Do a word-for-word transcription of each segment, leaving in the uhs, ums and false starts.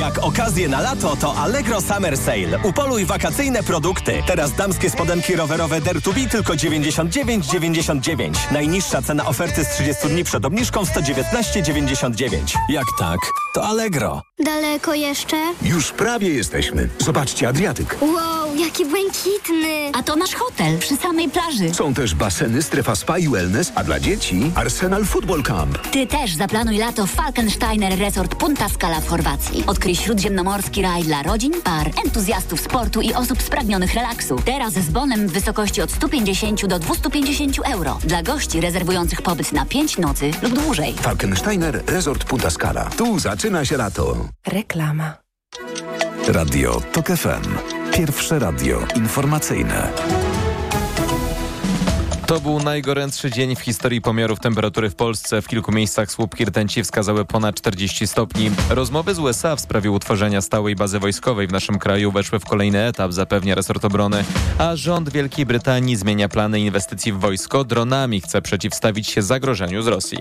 Jak okazje na lato, to Allegro Summer Sale. Upoluj wakacyjne produkty. Teraz damskie spodenki rowerowe Dare to Be tylko dziewięćdziesiąt dziewięć dziewięćdziesiąt dziewięć. Najniższa cena oferty z trzydziestu dni przed obniżką sto dziewiętnaście dziewięćdziesiąt dziewięć. Jak tak, to Allegro. Daleko jeszcze? Już prawie jesteśmy. Zobaczcie, Adriatyk. Wow, jaki błękitny. A to nasz hotel przy samej plaży. Są też baseny, strefa spa i wellness, a dla dzieci Arsenal Football Camp. Ty też zaplanuj lato w Falkensteiner Resort Punta Scala w Chorwacji. Odkryj śródziemnomorski raj dla rodzin, par, entuzjastów sportu i osób spragnionych relaksu. Teraz z bonem w wysokości od stu pięćdziesięciu do dwustu pięćdziesięciu euro. Dla gości rezerwujących pobyt na pięć nocy lub dłużej. Falkensteiner Resort Punta Scala. Tu zaczyna się lato. Reklama. Radio TOK F M. Pierwsze radio informacyjne. To był najgorętszy dzień w historii pomiarów temperatury w Polsce. W kilku miejscach słupki rtęci wskazały ponad czterdzieści stopni. Rozmowy z U S A w sprawie utworzenia stałej bazy wojskowej w naszym kraju weszły w kolejny etap, zapewnia resort obrony. A rząd Wielkiej Brytanii zmienia plany inwestycji w wojsko. Dronami chce przeciwstawić się zagrożeniu z Rosji.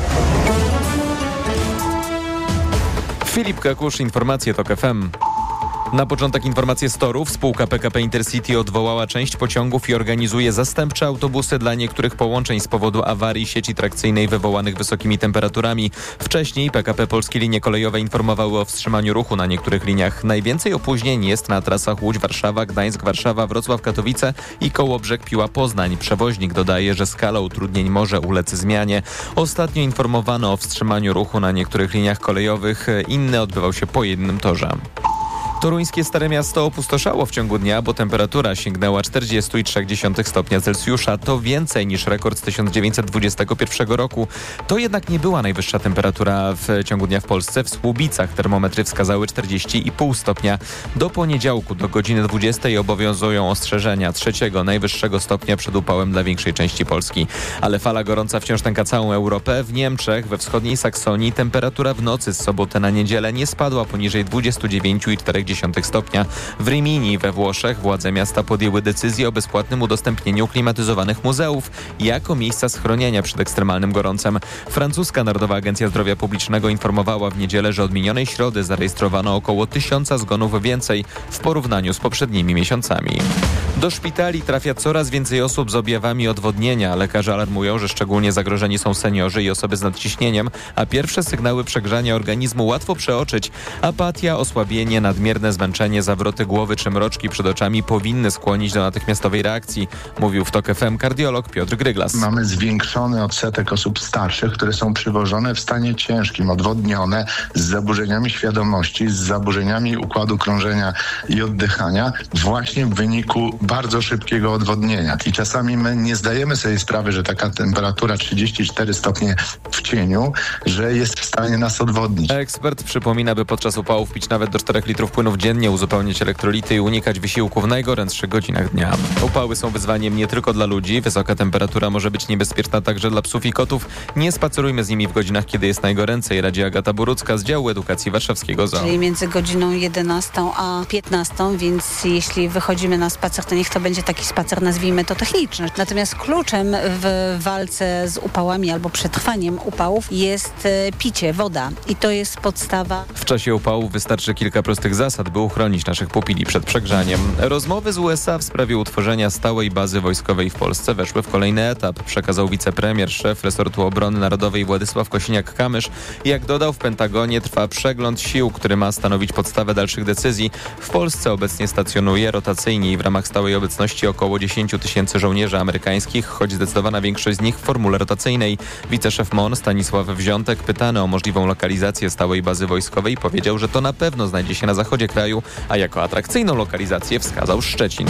Filip Kakusz, informacje TOK F M. Na początek informacje z torów. Spółka P K P Intercity odwołała część pociągów i organizuje zastępcze autobusy dla niektórych połączeń z powodu awarii sieci trakcyjnej wywołanych wysokimi temperaturami. Wcześniej P K P Polskie Linie Kolejowe informowały o wstrzymaniu ruchu na niektórych liniach. Najwięcej opóźnień jest na trasach Łódź-Warszawa, Gdańsk-Warszawa, Wrocław-Katowice i Kołobrzeg-Piła-Poznań. Przewoźnik dodaje, że skala utrudnień może ulec zmianie. Ostatnio informowano o wstrzymaniu ruchu na niektórych liniach kolejowych. Inny odbywał się po jednym torze. Toruńskie Stare Miasto opustoszało w ciągu dnia, bo temperatura sięgnęła czterdzieści trzy przecinek pięć stopnia Celsjusza. To więcej niż rekord z tysiąc dziewięćset dwudziestego pierwszego roku. To jednak nie była najwyższa temperatura w ciągu dnia w Polsce. W Słubicach termometry wskazały czterdzieści i pół stopnia. Do poniedziałku do godziny dwudziestej obowiązują ostrzeżenia trzeciego najwyższego stopnia przed upałem dla większej części Polski. Ale fala gorąca wciąż nęka całą Europę. W Niemczech, we wschodniej Saksonii temperatura w nocy z soboty na niedzielę nie spadła poniżej dwudziestu dziewięciu i czterech dziesiątych stopnia. W Rimini we Włoszech władze miasta podjęły decyzję o bezpłatnym udostępnieniu klimatyzowanych muzeów jako miejsca schronienia przed ekstremalnym gorącem. Francuska Narodowa Agencja Zdrowia Publicznego informowała w niedzielę, że od minionej środy zarejestrowano około tysiąca zgonów więcej w porównaniu z poprzednimi miesiącami. Do szpitali trafia coraz więcej osób z objawami odwodnienia. Lekarze alarmują, że szczególnie zagrożeni są seniorzy i osoby z nadciśnieniem, a pierwsze sygnały przegrzania organizmu łatwo przeoczyć. Apatia, osłabienie, nadmierne zmęczenie, zawroty głowy czy mroczki przed oczami powinny skłonić do natychmiastowej reakcji, mówił w TOK F M kardiolog Piotr Gryglas. Mamy zwiększony odsetek osób starszych, które są przywożone w stanie ciężkim, odwodnione, z zaburzeniami świadomości, z zaburzeniami układu krążenia i oddychania, właśnie w wyniku bardzo szybkiego odwodnienia. I czasami my nie zdajemy sobie sprawy, że taka temperatura trzydzieści cztery stopnie w cieniu, że jest w stanie nas odwodnić. Ekspert przypomina, by podczas upałów pić nawet do czterech litrów płynów dziennie, uzupełniać elektrolity i unikać wysiłku w najgorętszych godzinach dnia. Upały są wyzwaniem nie tylko dla ludzi. Wysoka temperatura może być niebezpieczna także dla psów i kotów. Nie spacerujmy z nimi w godzinach, kiedy jest najgoręcej, radzi Agata Borucka z działu edukacji warszawskiego Zoo. Czyli między godziną jedenastą a piętnastą, więc jeśli wychodzimy na spacer, to niech to będzie taki spacer, nazwijmy to techniczny. Natomiast kluczem w walce z upałami albo przetrwaniem upałów jest picie, woda. I to jest podstawa. W czasie upałów wystarczy kilka prostych zasad, by uchronić naszych pupili przed przegrzaniem. Rozmowy z U S A w sprawie utworzenia stałej bazy wojskowej w Polsce weszły w kolejny etap, przekazał wicepremier, szef resortu obrony narodowej Władysław Kosiniak-Kamysz. Jak dodał, w Pentagonie trwa przegląd sił, który ma stanowić podstawę dalszych decyzji. W Polsce obecnie stacjonuje rotacyjnie i w ramach stałej obecności około dziesięć tysięcy żołnierzy amerykańskich, choć zdecydowana większość z nich w formule rotacyjnej. Wiceszef M O N Stanisław Wziątek, pytany o możliwą lokalizację stałej bazy wojskowej, powiedział, że to na pewno znajdzie się na zachodzie kraju, a jako atrakcyjną lokalizację wskazał Szczecin.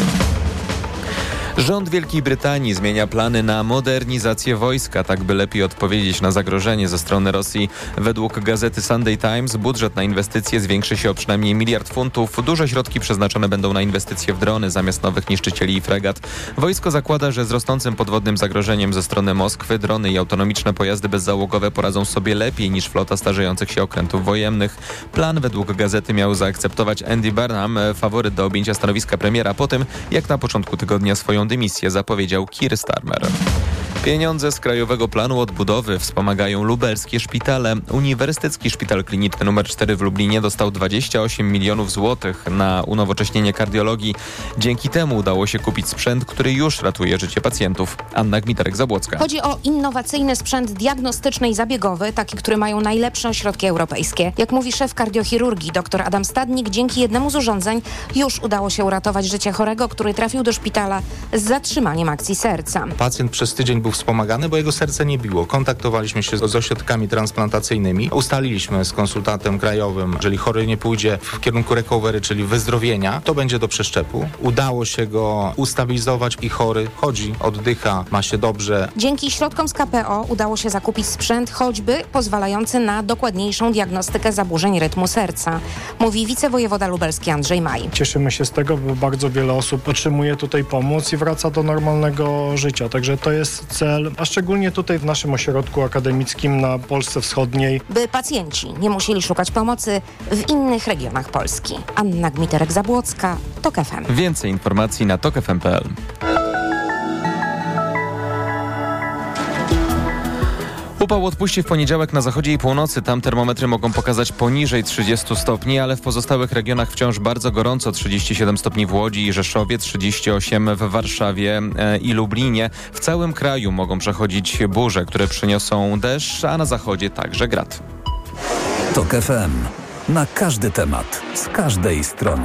Rząd Wielkiej Brytanii zmienia plany na modernizację wojska, tak by lepiej odpowiedzieć na zagrożenie ze strony Rosji. Według gazety Sunday Times budżet na inwestycje zwiększy się o przynajmniej miliard funtów. Duże środki przeznaczone będą na inwestycje w drony zamiast nowych niszczycieli i fregat. Wojsko zakłada, że z rosnącym podwodnym zagrożeniem ze strony Moskwy drony i autonomiczne pojazdy bezzałogowe poradzą sobie lepiej niż flota starzejących się okrętów wojennych. Plan według gazety miał zaakceptować Andy Burnham, faworyt do objęcia stanowiska premiera po tym, jak na początku tygodnia swoją dymisję zapowiedział Keir Starmer. Pieniądze z Krajowego Planu Odbudowy wspomagają lubelskie szpitale. Uniwersytecki Szpital Kliniczny nr cztery w Lublinie dostał dwadzieścia osiem milionów złotych na unowocześnienie kardiologii. Dzięki temu udało się kupić sprzęt, który już ratuje życie pacjentów. Anna Gmiterek-Zabłocka. Chodzi o innowacyjny sprzęt diagnostyczny i zabiegowy, taki, który mają najlepsze ośrodki europejskie. Jak mówi szef kardiochirurgii dr Adam Stadnik, dzięki jednemu z urządzeń już udało się uratować życie chorego, który trafił do szpitala z zatrzymaniem akcji serca. Pacjent przez tydzień był wspomagany, bo jego serce nie biło. Kontaktowaliśmy się z ośrodkami transplantacyjnymi. Ustaliliśmy z konsultantem krajowym, jeżeli chory nie pójdzie w kierunku recovery, czyli wyzdrowienia, to będzie do przeszczepu. Udało się go ustabilizować i chory chodzi, oddycha, ma się dobrze. Dzięki środkom z K P O udało się zakupić sprzęt choćby pozwalający na dokładniejszą diagnostykę zaburzeń rytmu serca, mówi wicewojewoda lubelski Andrzej Maj. Cieszymy się z tego, bo bardzo wiele osób otrzymuje tutaj pomoc i wraca do normalnego życia. Także to jest cel, a szczególnie tutaj w naszym ośrodku akademickim na Polsce Wschodniej. By pacjenci nie musieli szukać pomocy w innych regionach Polski. Anna Gmiterek-Zabłocka, TOK F M. Więcej informacji na tok f m kropka p l. Upał odpuści w poniedziałek na zachodzie i północy. Tam termometry mogą pokazać poniżej trzydziestu stopni, ale w pozostałych regionach wciąż bardzo gorąco. trzydzieści siedem stopni w Łodzi i Rzeszowie, trzydzieści osiem w Warszawie e, i Lublinie. W całym kraju mogą przechodzić burze, które przyniosą deszcz, a na zachodzie także grad. TOK F M. Na każdy temat, z każdej strony.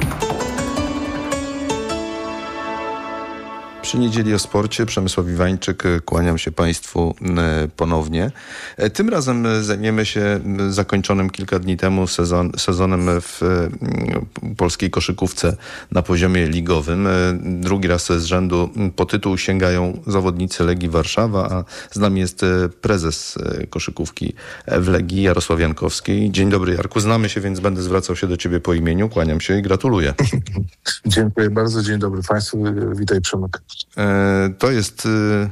Przy niedzieli o sporcie Przemysław Iwańczyk, kłaniam się Państwu ponownie. Tym razem zajmiemy się zakończonym kilka dni temu sezon, sezonem w polskiej koszykówce na poziomie ligowym. Drugi raz z rzędu po tytuł sięgają zawodnicy Legii Warszawa, a z nami jest prezes koszykówki w Legii, Jarosław Jankowski. Dzień dobry, Jarku. Znamy się, więc będę zwracał się do Ciebie po imieniu. Kłaniam się i gratuluję. Dziękuję bardzo. Dzień dobry Państwu. Witaj, Przemek. To jest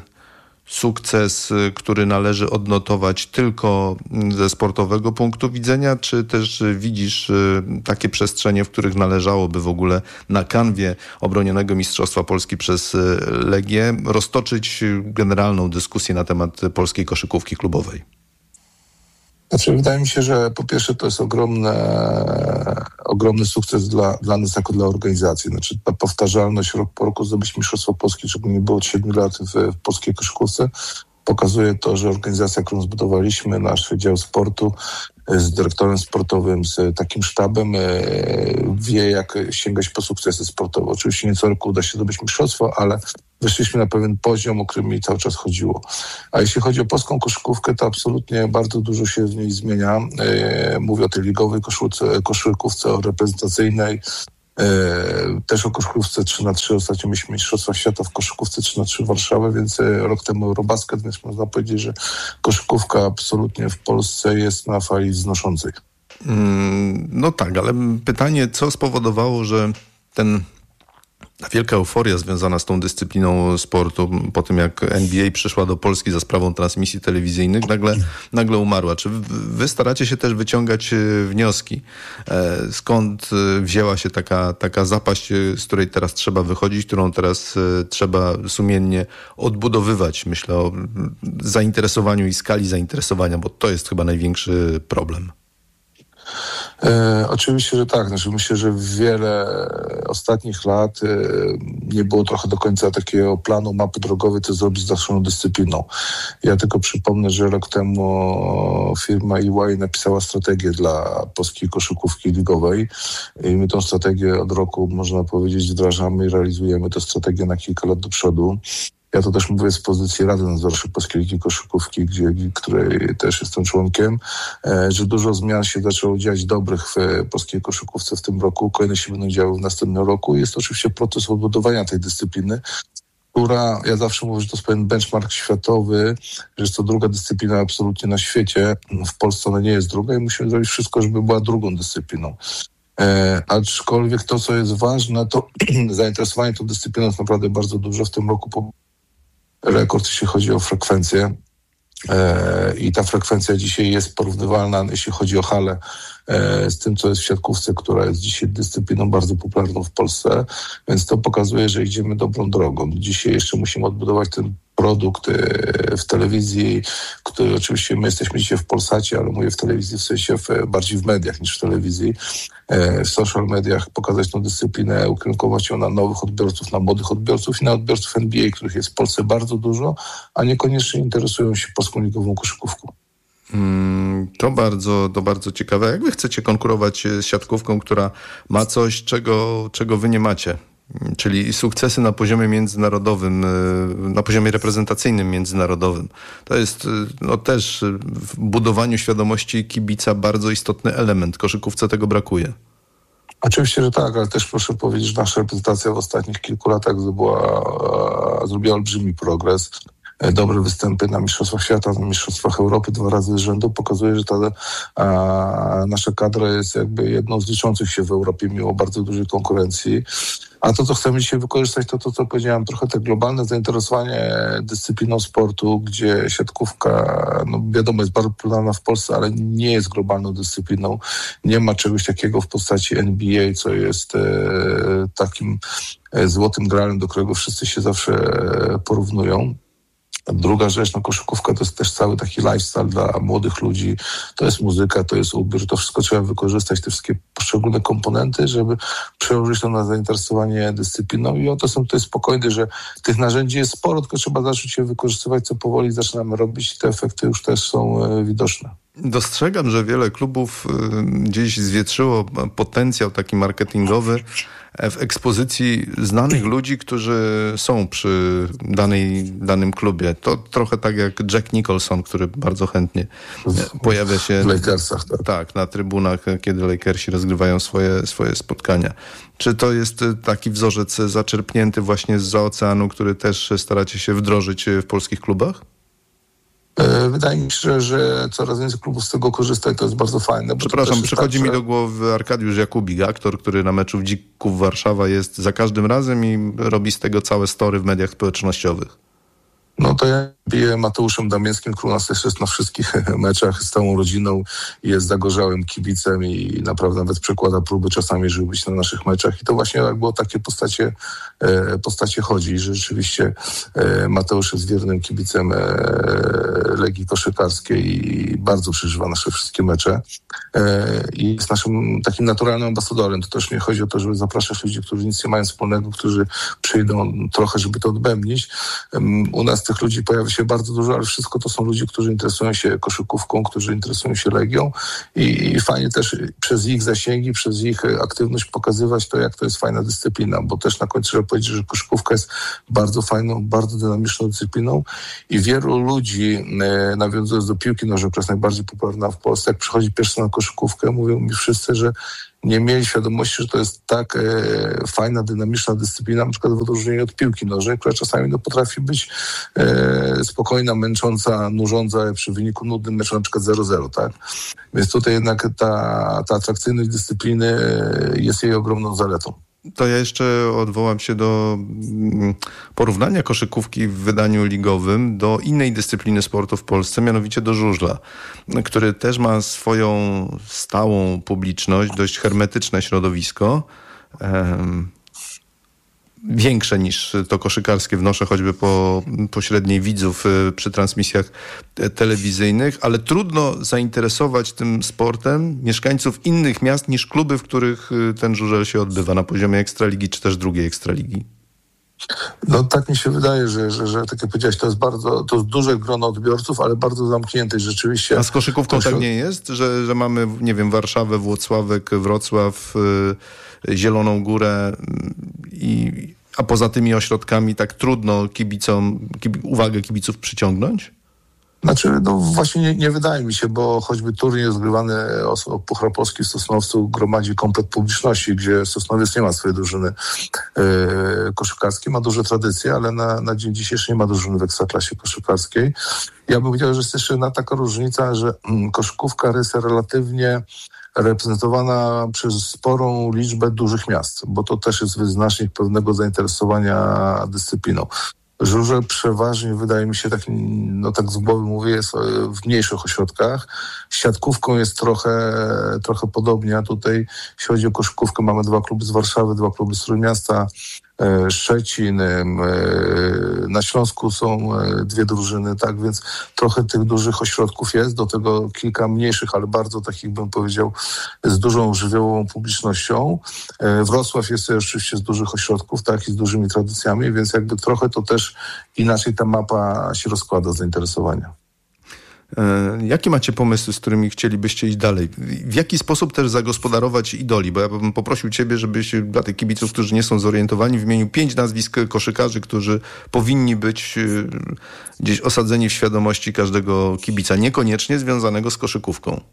sukces, który należy odnotować tylko ze sportowego punktu widzenia, czy też widzisz takie przestrzenie, w których należałoby w ogóle na kanwie obronionego Mistrzostwa Polski przez Legię roztoczyć generalną dyskusję na temat polskiej koszykówki klubowej? Znaczy, wydaje mi się, że po pierwsze to jest ogromne, ogromny sukces dla, dla nas jako dla organizacji. Znaczy ta powtarzalność rok po roku zdobyć Mistrzostwo Polskie, czego nie było od siedmiu lat w, w polskiej koszykówce, pokazuje to, że organizacja, którą zbudowaliśmy, nasz dział sportu z dyrektorem sportowym, z takim sztabem, wie, jak sięgać po sukcesy sportowe. Oczywiście nie co roku uda się zdobyć mistrzostwo, ale wyszliśmy na pewien poziom, o którym mi cały czas chodziło. A jeśli chodzi o polską koszykówkę, to absolutnie bardzo dużo się w niej zmienia. Mówię o tej ligowej koszykówce, koszykówce, o reprezentacyjnej, też o koszykówce trzy na trzy. Ostatnio mieliśmy Mistrzostwa Świata w koszykówce trzy na trzy w Warszawie, więc rok temu Eurobasket, więc można powiedzieć, że koszykówka absolutnie w Polsce jest na fali wznoszącej. Mm, no tak, ale pytanie, co spowodowało, że ten ta wielka euforia związana z tą dyscypliną sportu po tym, jak N B A przyszła do Polski za sprawą transmisji telewizyjnych, nagle, nagle umarła. Czy wy staracie się też wyciągać wnioski? Skąd wzięła się taka, taka zapaść, z której teraz trzeba wychodzić, którą teraz trzeba sumiennie odbudowywać? Myślę o zainteresowaniu i skali zainteresowania, bo to jest chyba największy problem. E, oczywiście, że tak. Znaczy, myślę, że wiele ostatnich lat e, nie było trochę do końca takiego planu, mapy drogowej, co zrobić z naszą dyscypliną. Ja tylko przypomnę, że rok temu firma E Y napisała strategię dla polskiej koszykówki ligowej i my tą strategię od roku, można powiedzieć, wdrażamy i realizujemy tę strategię na kilka lat do przodu. Ja to też mówię z pozycji Rady Nadzorczej Polskiej Ligi Koszykówki, gdzie, której też jestem członkiem, że dużo zmian się zaczęło dziać dobrych w polskiej koszykówce w tym roku. Kolejne się będą działy w następnym roku. Jest to oczywiście proces odbudowania tej dyscypliny, która, ja zawsze mówię, że to jest pewien benchmark światowy, że jest to druga dyscyplina absolutnie na świecie. W Polsce ona nie jest druga i musimy zrobić wszystko, żeby była drugą dyscypliną. E, aczkolwiek to, co jest ważne, to zainteresowanie tą dyscypliną jest naprawdę bardzo duże. W tym roku po rekord, jeśli chodzi o frekwencję. E, I ta frekwencja dzisiaj jest porównywalna, jeśli chodzi o halę, e, z tym, co jest w siatkówce, która jest dzisiaj dyscypliną bardzo popularną w Polsce. Więc to pokazuje, że idziemy dobrą drogą. Dzisiaj jeszcze musimy odbudować ten produkt w telewizji, który oczywiście my jesteśmy dzisiaj w Polsacie, ale mówię w telewizji w sensie w, bardziej w mediach niż w telewizji, w social mediach pokazać tę dyscyplinę, ukierunkować ją na nowych odbiorców, na młodych odbiorców i na odbiorców N B A, których jest w Polsce bardzo dużo, a niekoniecznie interesują się polską ligową koszykówką. To bardzo, to bardzo ciekawe. Jak wy chcecie konkurować z siatkówką, która ma coś, czego, czego wy nie macie? Czyli sukcesy na poziomie międzynarodowym, na poziomie reprezentacyjnym międzynarodowym. To jest no, też w budowaniu świadomości kibica bardzo istotny element. Koszykówce tego brakuje. Oczywiście, że tak, ale też proszę powiedzieć, że nasza reprezentacja w ostatnich kilku latach zrobiła, zrobiła olbrzymi progres. Dobre występy na Mistrzostwach Świata, na Mistrzostwach Europy dwa razy z rzędu pokazuje, że ta a, nasza kadra jest jakby jedną z liczących się w Europie mimo bardzo dużej konkurencji. A to, co chcemy dzisiaj wykorzystać, to to, co powiedziałem, trochę te globalne zainteresowanie dyscypliną sportu, gdzie siatkówka, no wiadomo, jest bardzo popularna w Polsce, ale nie jest globalną dyscypliną. Nie ma czegoś takiego w postaci N B A, co jest e, takim e, złotym gralem, do którego wszyscy się zawsze e, porównują. Druga rzecz, no koszykówka to jest też cały taki lifestyle dla młodych ludzi. To jest muzyka, to jest ubiór, to wszystko trzeba wykorzystać, te wszystkie poszczególne komponenty, żeby przełożyć to na zainteresowanie dyscypliną i o to są tutaj spokojne, że tych narzędzi jest sporo, tylko trzeba zacząć je wykorzystywać, co powoli zaczynamy robić i te efekty już też są widoczne. Dostrzegam, że wiele klubów gdzieś zwietrzyło potencjał taki marketingowy w ekspozycji znanych ludzi, którzy są przy danej, danym klubie. To trochę tak jak Jack Nicholson, który bardzo chętnie pojawia się w Lakersach, tak. tak, na trybunach, kiedy Lakersi rozgrywają swoje, swoje spotkania. Czy to jest taki wzorzec zaczerpnięty właśnie zza oceanu, który też staracie się wdrożyć w polskich klubach? Wydaje mi się, że coraz więcej klubów z tego korzysta i to jest bardzo fajne. Przepraszam, przychodzi tak, mi że... do głowy Arkadiusz Jakubik, aktor, który na meczu w Dzików Warszawa jest za każdym razem i robi z tego całe story w mediach społecznościowych. No to ja biję Mateuszem Damińskim, który u nas też jest na wszystkich meczach z całą rodziną i jest zagorzałym kibicem i naprawdę nawet przekłada próby czasami, żeby być na naszych meczach. I to właśnie jakby o takie postacie, postacie chodzi, że rzeczywiście Mateusz jest wiernym kibicem Legii Koszykarskiej i bardzo przeżywa nasze wszystkie mecze. I jest naszym takim naturalnym ambasadorem. To też nie chodzi o to, żeby zapraszać ludzi, którzy nic nie mają wspólnego, którzy przyjdą trochę, żeby to odbębnić. U nas tych ludzi pojawia się bardzo dużo, ale wszystko to są ludzie, którzy interesują się koszykówką, którzy interesują się Legią i, i fajnie też przez ich zasięgi, przez ich aktywność pokazywać to, jak to jest fajna dyscyplina, bo też na końcu trzeba powiedzieć, że koszykówka jest bardzo fajną, bardzo dynamiczną dyscypliną i wielu ludzi, e, nawiązując do piłki nożnej, która jest najbardziej popularna w Polsce, jak przychodzi pierwszy na koszykówkę, mówią mi wszyscy, że nie mieli świadomości, że to jest tak e, fajna, dynamiczna dyscyplina, na przykład w odróżnieniu od piłki nożnej, która czasami no, potrafi być e, spokojna, męcząca, nużąca przy wyniku nudnym meczu na przykład zero zero, tak? Więc tutaj jednak ta, ta atrakcyjność dyscypliny jest jej ogromną zaletą. To ja jeszcze odwołam się do porównania koszykówki w wydaniu ligowym do innej dyscypliny sportu w Polsce, mianowicie do żużla, który też ma swoją stałą publiczność, dość hermetyczne środowisko. Um, większe niż to koszykarskie, wnoszę choćby po, po średniej widzów przy transmisjach telewizyjnych, ale trudno zainteresować tym sportem mieszkańców innych miast niż kluby, w których ten żużel się odbywa na poziomie Ekstraligi czy też drugiej Ekstraligi. No tak mi się wydaje, że, że, że tak jak powiedziałeś, to jest bardzo, to jest duże grono odbiorców, ale bardzo zamknięte rzeczywiście. A z koszykówką to... tak nie jest? Że, że mamy, nie wiem, Warszawę, Włocławek, Wrocław, yy, Zieloną Górę i, a poza tymi ośrodkami tak trudno kibicom, kib, uwagę kibiców przyciągnąć? Znaczy, no właśnie nie, nie wydaje mi się, bo choćby turniej rozgrywany o, o Puchar Polski w Sosnowcu gromadzi komplet publiczności, gdzie Sosnowiec nie ma swojej drużyny yy, koszykarskiej, ma duże tradycje, ale na, na dzień dzisiejszy nie ma drużyny w Ekstraklasie koszykarskiej. Ja bym powiedział, że jest jeszcze jedna taka różnica, że mm, koszykówka jest relatywnie reprezentowana przez sporą liczbę dużych miast, bo to też jest wyznacznik pewnego zainteresowania dyscypliną. Żużel przeważnie, wydaje mi się, tak, no tak z głowy mówię, jest w mniejszych ośrodkach. Siatkówką jest trochę, trochę podobnie. A tutaj, jeśli chodzi o koszykówkę, mamy dwa kluby z Warszawy, dwa kluby z Trójmiasta, Szczecin, na Śląsku są dwie drużyny, tak, więc trochę tych dużych ośrodków jest, do tego kilka mniejszych, ale bardzo takich, bym powiedział, z dużą żywiołową publicznością. Wrocław jest też oczywiście z dużych ośrodków, tak, i z dużymi tradycjami, więc jakby trochę to też inaczej ta mapa się rozkłada zainteresowania. Jakie macie pomysły, z którymi chcielibyście iść dalej? W jaki sposób też zagospodarować idoli? Bo ja bym poprosił ciebie, żebyś dla tych kibiców, którzy nie są zorientowani, wymienił pięć nazwisk koszykarzy, którzy powinni być gdzieś osadzeni w świadomości każdego kibica, niekoniecznie związanego z koszykówką.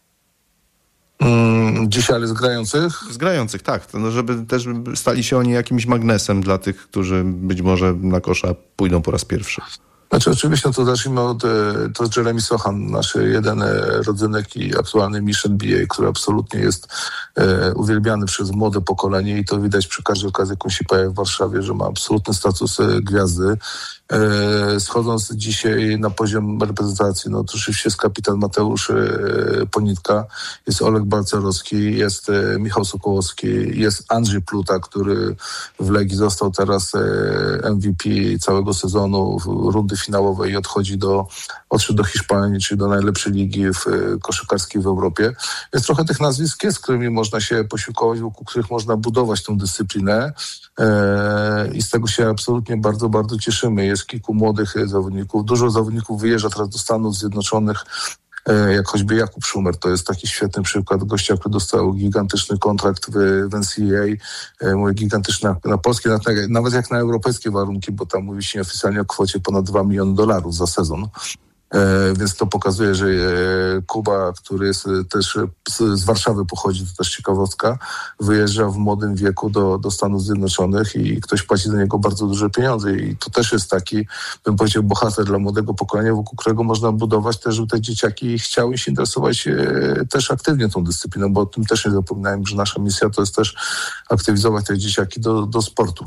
Hmm, dzisiaj, ale z grających? Z grających, tak. No, żeby też stali się oni jakimś magnesem dla tych, którzy być może na kosza pójdą po raz pierwszy. Znaczy oczywiście no to zacznijmy od to Jeremy Sochan, nasz jeden rodzynek i aktualny mistrz N B A, który absolutnie jest e, uwielbiany przez młode pokolenie i to widać przy każdej okazji, jaką się pojawia w Warszawie, że ma absolutny status e, gwiazdy. E, schodząc dzisiaj na poziom reprezentacji, no to oczywiście jest kapitan Mateusz e, Ponitka, jest Oleg Balcerowski, jest e, Michał Sokołowski, jest Andrzej Pluta, który w Legii został teraz e, M V P całego sezonu, rundy finałowej i odchodzi do, odszedł do Hiszpanii, czyli do najlepszej ligi w, koszykarskiej w Europie. Więc trochę tych nazwisk jest, z którymi można się posiłkować, wokół których można budować tę dyscyplinę e, i z tego się absolutnie bardzo, bardzo cieszymy. Jest kilku młodych zawodników. Dużo zawodników wyjeżdża teraz do Stanów Zjednoczonych, e, jak choćby Jakub Szumer. To jest taki świetny przykład gościa, który dostał gigantyczny kontrakt w, w N C A A. E, mówię gigantyczny na, na polskie, na, nawet jak na europejskie warunki, bo tam mówi się nieoficjalnie o kwocie ponad dwa miliony dolarów za sezon. E, więc to pokazuje, że e, Kuba, który jest też z, z Warszawy pochodzi, to też ciekawostka, wyjeżdża w młodym wieku do, do Stanów Zjednoczonych i ktoś płaci za niego bardzo duże pieniądze i to też jest taki, bym powiedział, bohater dla młodego pokolenia, wokół którego można budować też, żeby te dzieciaki chciały się interesować e, też aktywnie tą dyscypliną, bo o tym też nie zapominajmy, że nasza misja to jest też aktywizować te dzieciaki do, do sportu.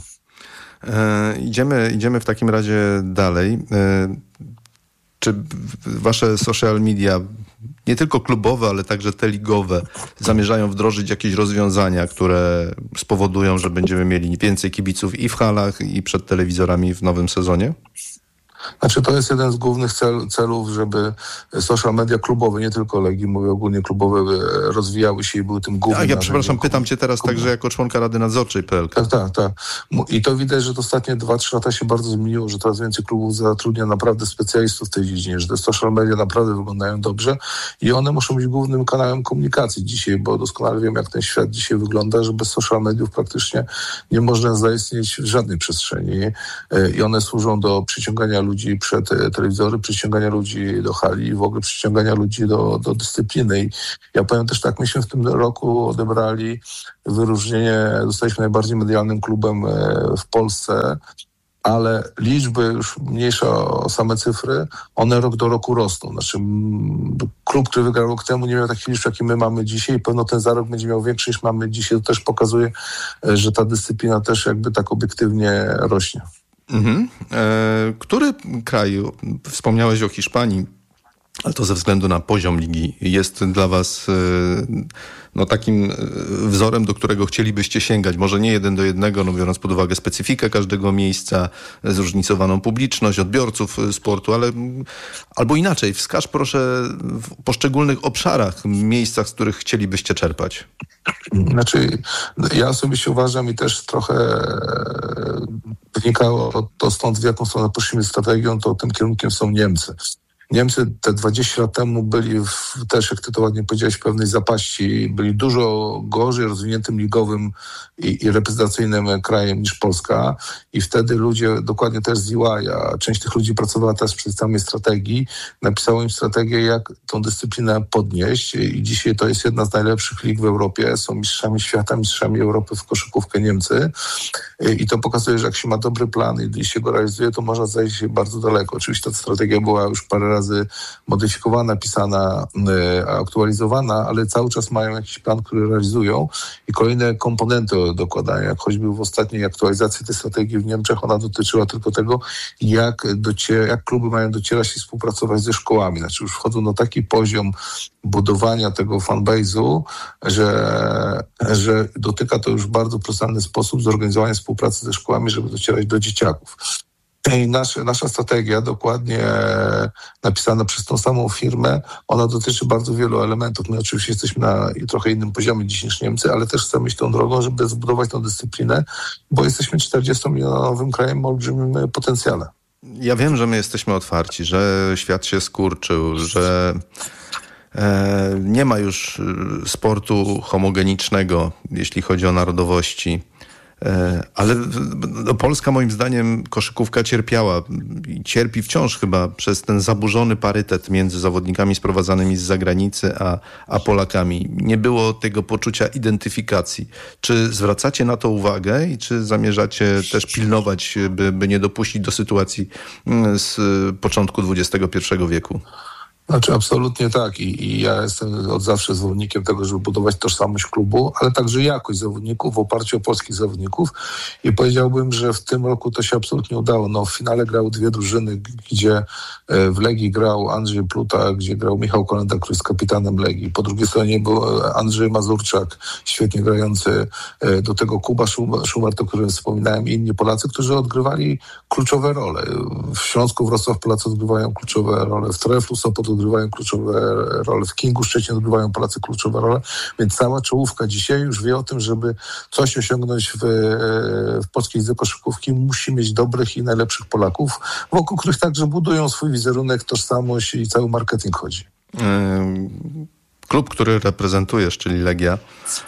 E, idziemy, idziemy w takim razie dalej. E, Czy wasze social media, nie tylko klubowe, ale także te ligowe, zamierzają wdrożyć jakieś rozwiązania, które spowodują, że będziemy mieli więcej kibiców i w halach, i przed telewizorami w nowym sezonie? Znaczy to jest jeden z głównych cel, celów, żeby social media klubowe, nie tylko Legii, mówię ogólnie klubowe, rozwijały się i były tym głównym. A ja przepraszam, pytam cię teraz także jako członka Rady Nadzorczej P L K. Tak, tak, tak. I to widać, że to ostatnie dwa trzy lata się bardzo zmieniło, że coraz więcej klubów zatrudnia naprawdę specjalistów w tej dziedzinie, że te social media naprawdę wyglądają dobrze i one muszą być głównym kanałem komunikacji dzisiaj, bo doskonale wiem, jak ten świat dzisiaj wygląda, że bez social mediów praktycznie nie można zaistnieć w żadnej przestrzeni i one służą do przyciągania ludzi ludzi przed telewizory, przyciągania ludzi do hali i w ogóle przyciągania ludzi do, do dyscypliny. I ja powiem też tak, myśmy w tym roku odebrali wyróżnienie, zostaliśmy najbardziej medialnym klubem w Polsce, ale liczby już mniejsza o same cyfry, one rok do roku rosną. Znaczy klub, który wygrał rok temu, nie miał takich liczb, jakie my mamy dzisiaj i pewno ten za rok będzie miał większy niż mamy dzisiaj. To też pokazuje, że ta dyscyplina też jakby tak obiektywnie rośnie. Mhm. E, który kraj, wspomniałeś o Hiszpanii, ale to ze względu na poziom ligi, jest dla was e, no, takim wzorem, do którego chcielibyście sięgać? Może nie jeden do jednego, no, biorąc pod uwagę specyfikę każdego miejsca, zróżnicowaną publiczność, odbiorców sportu, ale albo inaczej, wskaż proszę w poszczególnych obszarach, miejscach, z których chcielibyście czerpać. Znaczy, ja osobiście uważam i też trochę wynikało to stąd, w jaką stronę poszliśmy strategią, to tym kierunkiem są Niemcy. Niemcy te dwadzieścia lat temu byli w, też, jak ty to ładnie powiedziałeś, w pewnej zapaści. Byli dużo gorzej rozwiniętym ligowym i, i reprezentacyjnym krajem niż Polska. I wtedy ludzie, dokładnie też z U I, a część tych ludzi pracowała też przy samej strategii, napisało im strategię, jak tą dyscyplinę podnieść. I dzisiaj to jest jedna z najlepszych lig w Europie. Są mistrzami świata, mistrzami Europy w koszykówkę Niemcy. I to pokazuje, że jak się ma dobry plan i się go realizuje, to można zajść bardzo daleko. Oczywiście ta strategia była już parę razy razy modyfikowana, pisana, aktualizowana, ale cały czas mają jakiś plan, który realizują i kolejne komponenty dokładają. Jak choćby w ostatniej aktualizacji tej strategii w Niemczech, ona dotyczyła tylko tego, jak, docie- jak kluby mają docierać i współpracować ze szkołami. Znaczy już wchodzą na taki poziom budowania tego fanbase'u, że, że dotyka to już w bardzo prosty sposób zorganizowania współpracy ze szkołami, żeby docierać do dzieciaków. I nasza, nasza strategia, dokładnie napisana przez tą samą firmę, ona dotyczy bardzo wielu elementów. My oczywiście jesteśmy na trochę innym poziomie dziś niż Niemcy, ale też chcemy iść tą drogą, żeby zbudować tą dyscyplinę, bo jesteśmy czterdziestomilionowym krajem o olbrzymim potencjale. Ja wiem, że my jesteśmy otwarci, że świat się skurczył, że e, nie ma już sportu homogenicznego, jeśli chodzi o narodowości. Ale no, Polska moim zdaniem koszykówka cierpiała i cierpi wciąż chyba przez ten zaburzony parytet między zawodnikami sprowadzanymi z zagranicy a, a Polakami. Nie było tego poczucia identyfikacji. Czy zwracacie na to uwagę i czy zamierzacie też pilnować, by, by nie dopuścić do sytuacji z początku dwudziestego pierwszego wieku? Znaczy absolutnie tak I, i ja jestem od zawsze zwolennikiem tego, żeby budować tożsamość klubu, ale także jakość zawodników w oparciu o polskich zawodników i powiedziałbym, że w tym roku to się absolutnie udało. No, w finale grały dwie drużyny, gdzie w Legii grał Andrzej Pluta, gdzie grał Michał Kolenda, który jest kapitanem Legii. Po drugiej stronie był Andrzej Mazurczak, świetnie grający, do tego Kuba Szumart, o którym wspominałem, i inni Polacy, którzy odgrywali kluczowe role. W Śląsku Wrocław Polacy odgrywają kluczowe role, w Treflu Sopot odgrywają kluczowe role, w Kingu Szczecin odgrywają Polacy kluczowe role, więc cała czołówka dzisiaj już wie o tym, żeby coś osiągnąć w, w polskiej lidze koszykówki, musi mieć dobrych i najlepszych Polaków, wokół których także budują swój wizerunek, tożsamość i cały marketing chodzi. Klub, który reprezentujesz, czyli Legia,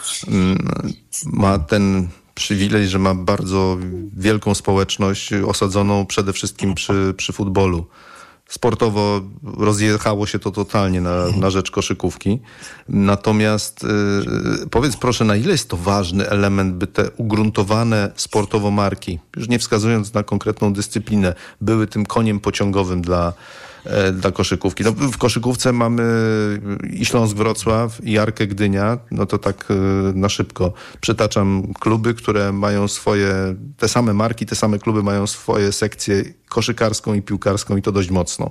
ma ten przywilej, że ma bardzo wielką społeczność osadzoną przede wszystkim przy, przy futbolu. Sportowo rozjechało się to totalnie na, na rzecz koszykówki. Natomiast yy, powiedz proszę, na ile jest to ważny element, by te ugruntowane sportowo marki, już nie wskazując na konkretną dyscyplinę, były tym koniem pociągowym dla, e, dla koszykówki. No, w koszykówce mamy i Śląsk Wrocław, i Arkę Gdynia, no to tak e, na szybko przytaczam kluby, które mają swoje, te same marki, te same kluby mają swoje sekcje koszykarską i piłkarską i to dość mocno.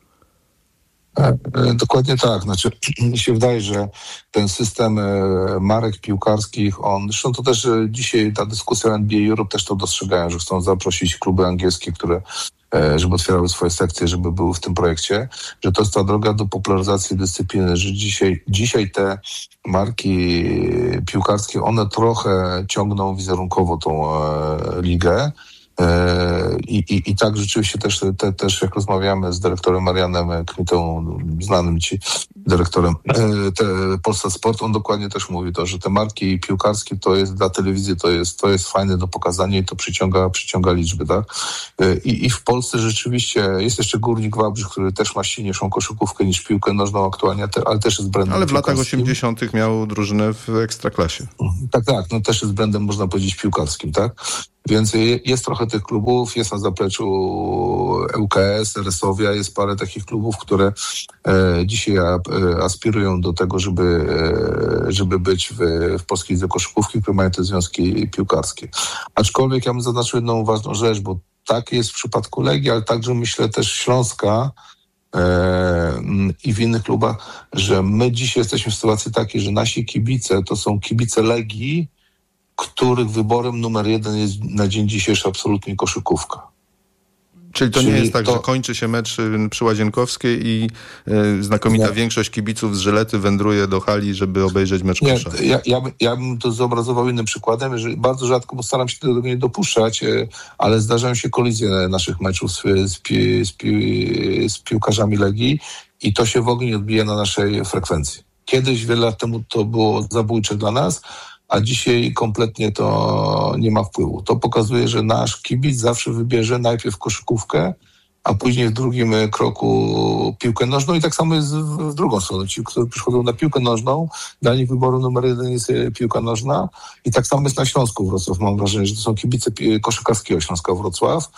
Dokładnie tak. Znaczy, mi się wydaje, że ten system marek piłkarskich, on, zresztą to też dzisiaj ta dyskusja N B A Europe też to dostrzegają, że chcą zaprosić kluby angielskie, które żeby otwierały swoje sekcje, żeby były w tym projekcie, że to jest ta droga do popularyzacji dyscypliny, że dzisiaj, dzisiaj te marki piłkarskie, one trochę ciągną wizerunkowo tą e, ligę. I, i, I tak rzeczywiście też, te, też jak rozmawiamy z dyrektorem Marianem Kmitą, znanym ci dyrektorem te, Polsat Sport, on dokładnie też mówi to, że te marki piłkarskie to jest dla telewizji, to jest, to jest fajne do pokazania i to przyciąga, przyciąga liczby, tak? I, I w Polsce rzeczywiście jest jeszcze Górnik Wałbrzych, który też ma silniejszą koszykówkę niż piłkę nożną aktualnie, ale też jest brandem Ale w latach osiemdziesiątych miał drużynę w Ekstraklasie. Tak, tak, no też jest brandem, można powiedzieć, piłkarskim, tak? Więc jest trochę tych klubów, jest na zapleczu E U K S, Resowia, jest parę takich klubów, które e, dzisiaj a, e, aspirują do tego, żeby, e, żeby być w, w polskiej lidze koszykówki, które mają te związki piłkarskie. Aczkolwiek ja bym zaznaczył jedną ważną rzecz, bo tak jest w przypadku Legii, ale także myślę też Śląska e, i w innych klubach, że my dzisiaj jesteśmy w sytuacji takiej, że nasi kibice to są kibice Legii, których wyborem numer jeden jest na dzień dzisiejszy absolutnie koszykówka. Czyli to Czyli nie jest tak, to... że kończy się mecz przy Łazienkowskiej i y, znakomita nie. większość kibiców z Żylety wędruje do hali, żeby obejrzeć mecz nie, kosza. Ja, ja, ja bym to zobrazował innym przykładem, że bardzo rzadko, bo staram się tego nie dopuszczać, ale zdarzają się kolizje naszych meczów z, z, pi, z, pi, z piłkarzami Legii i to się w ogóle nie odbija na naszej frekwencji. Kiedyś, wiele lat temu to było zabójcze dla nas, a dzisiaj kompletnie to nie ma wpływu. To pokazuje, że nasz kibic zawsze wybierze najpierw koszykówkę, a później w drugim kroku piłkę nożną i tak samo jest w drugą stronę. Ci, którzy przychodzą na piłkę nożną, dla nich wyboru numer jeden jest piłka nożna i tak samo jest na Śląsku Wrocław. Mam wrażenie, że to są kibice koszykarskiego Śląska Wrocław.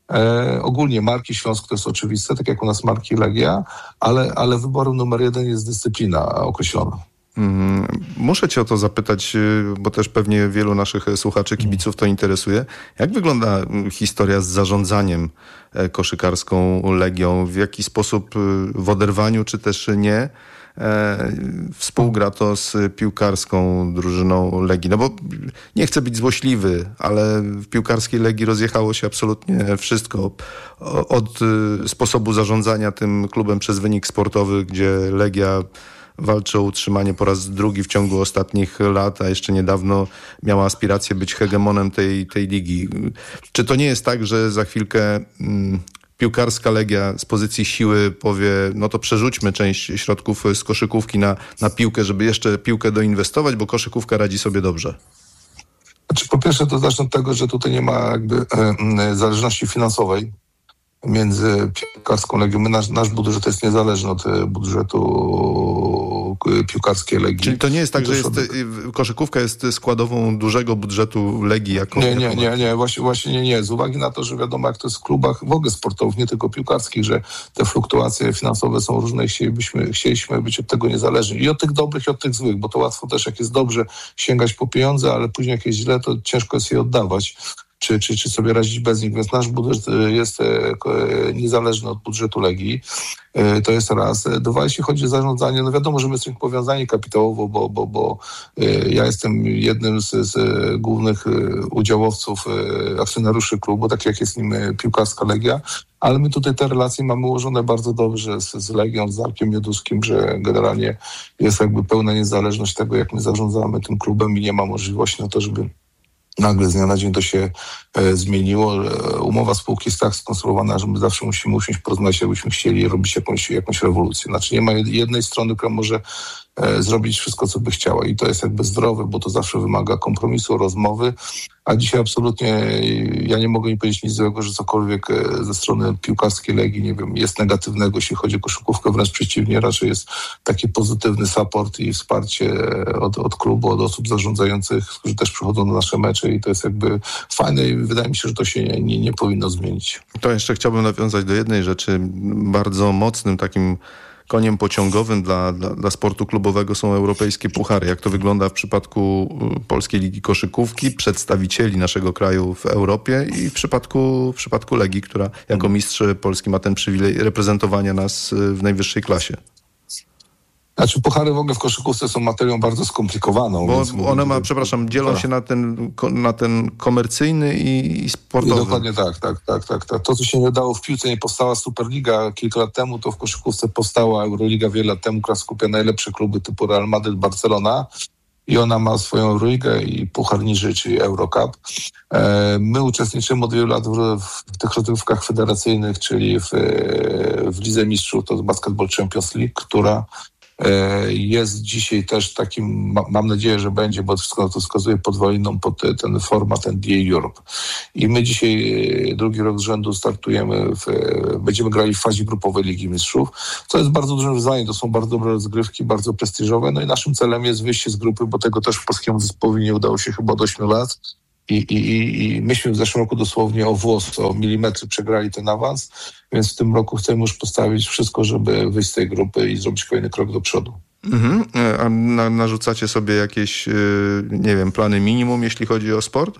E, ogólnie marki Śląsk to jest oczywiste, tak jak u nas marki Legia, ale, ale wyborem numer jeden jest dyscyplina określona. Mm, muszę cię o to zapytać, bo też pewnie wielu naszych słuchaczy, kibiców to interesuje. Jak wygląda historia z zarządzaniem koszykarską Legią? W jaki sposób w oderwaniu, czy też nie, e, współgra to z piłkarską drużyną Legii? No bo nie chcę być złośliwy, ale w piłkarskiej Legii rozjechało się absolutnie wszystko. Od sposobu zarządzania tym klubem przez wynik sportowy, gdzie Legia walczy o utrzymanie po raz drugi w ciągu ostatnich lat, a jeszcze niedawno miała aspirację być hegemonem tej, tej ligi. Czy to nie jest tak, że za chwilkę mm, piłkarska Legia z pozycji siły powie, no to przerzućmy część środków z koszykówki na, na piłkę, żeby jeszcze piłkę doinwestować, bo koszykówka radzi sobie dobrze? Znaczy, po pierwsze to zacznę od tego, że tutaj nie ma jakby e, zależności finansowej między piłkarską Legią. My, nasz, nasz budżet jest niezależny od budżetu piłkarskiej Legii. Czyli to nie jest tak, że jest, koszykówka jest składową dużego budżetu Legii? Jako, nie, nie, jako... nie, nie, właśnie, właśnie nie, nie. Z uwagi na to, że wiadomo, jak to jest w klubach w ogóle sportowych, nie tylko piłkarskich, że te fluktuacje finansowe są różne i chcielibyśmy, chcieliśmy być od tego niezależni. I od tych dobrych, i od tych złych, bo to łatwo też, jak jest dobrze, sięgać po pieniądze, ale później jak jest źle, to ciężko jest je oddawać. Czy, czy, czy sobie radzić bez nich. Więc nasz budżet jest niezależny od budżetu Legii. To jest raz. Dwa, jeśli chodzi o zarządzanie, no wiadomo, że my jesteśmy powiązani kapitałowo, bo, bo, bo ja jestem jednym z, z głównych udziałowców, akcjonariuszy klubu, tak jak jest nim piłkarska Legia, ale my tutaj te relacje mamy ułożone bardzo dobrze z, z Legią, z Arkiem Mioduskim, że generalnie jest jakby pełna niezależność tego, jak my zarządzamy tym klubem i nie ma możliwości na to, żeby nagle z dnia na dzień to się e, zmieniło. E, umowa spółki jest tak skonstruowana, że my zawsze musimy usiąść, porozmawiać, jakbyśmy chcieli robić jakąś, jakąś rewolucję. Znaczy nie ma jednej strony, która może e, zrobić wszystko, co by chciała. I to jest jakby zdrowe, bo to zawsze wymaga kompromisu, rozmowy. A dzisiaj absolutnie ja nie mogę mi powiedzieć nic złego, że cokolwiek ze strony piłkarskiej Legii, nie wiem, jest negatywnego, jeśli chodzi o koszykówkę. Wręcz przeciwnie, raczej jest taki pozytywny support i wsparcie od, od klubu, od osób zarządzających, którzy też przychodzą na nasze mecze i to jest jakby fajne i wydaje mi się, że to się nie, nie, nie powinno zmienić. To jeszcze chciałbym nawiązać do jednej rzeczy. Bardzo mocnym takim koniem pociągowym dla, dla, dla sportu klubowego są europejskie puchary. Jak to wygląda w przypadku Polskiej Ligi Koszykówki, przedstawicieli naszego kraju w Europie i w przypadku, w przypadku Legii, która jako mistrz Polski ma ten przywilej reprezentowania nas w najwyższej klasie. Znaczy puchary w ogóle w koszykówce są materią bardzo skomplikowaną. Bo więc one ma, przepraszam, dzielą się na ten, na ten komercyjny i, i sportowy. I dokładnie tak, tak, tak, tak, tak. To, co się nie udało w piłce, nie powstała Superliga kilka lat temu, to w koszykówce powstała Euroliga wiele lat temu, która skupia najlepsze kluby typu Real Madrid, Barcelona. I ona ma swoją Euroligę i puchar niżej, czyli Eurocup. E, my uczestniczymy od wielu lat w, w tych rozgrywkach federacyjnych, czyli w, w Lidze Mistrzów, to jest Basketball Champions League, która jest dzisiaj też takim, mam nadzieję, że będzie, bo wszystko na to wskazuje, podwaliną pod ten format N B A Europe. I my dzisiaj drugi rok z rzędu startujemy, w, będziemy grali w fazie grupowej Ligi Mistrzów, co jest bardzo dużym wyzwaniem. To są bardzo dobre rozgrywki, bardzo prestiżowe. No i naszym celem jest wyjście z grupy, bo tego też polskiemu zespołowi nie udało się chyba od ośmiu lat. I, i, I myśmy w zeszłym roku dosłownie o włos, o milimetry przegrali ten awans, więc w tym roku chcemy już postawić wszystko, żeby wyjść z tej grupy i zrobić kolejny krok do przodu. Mhm. A na, narzucacie sobie jakieś, nie wiem, plany minimum, jeśli chodzi o sport?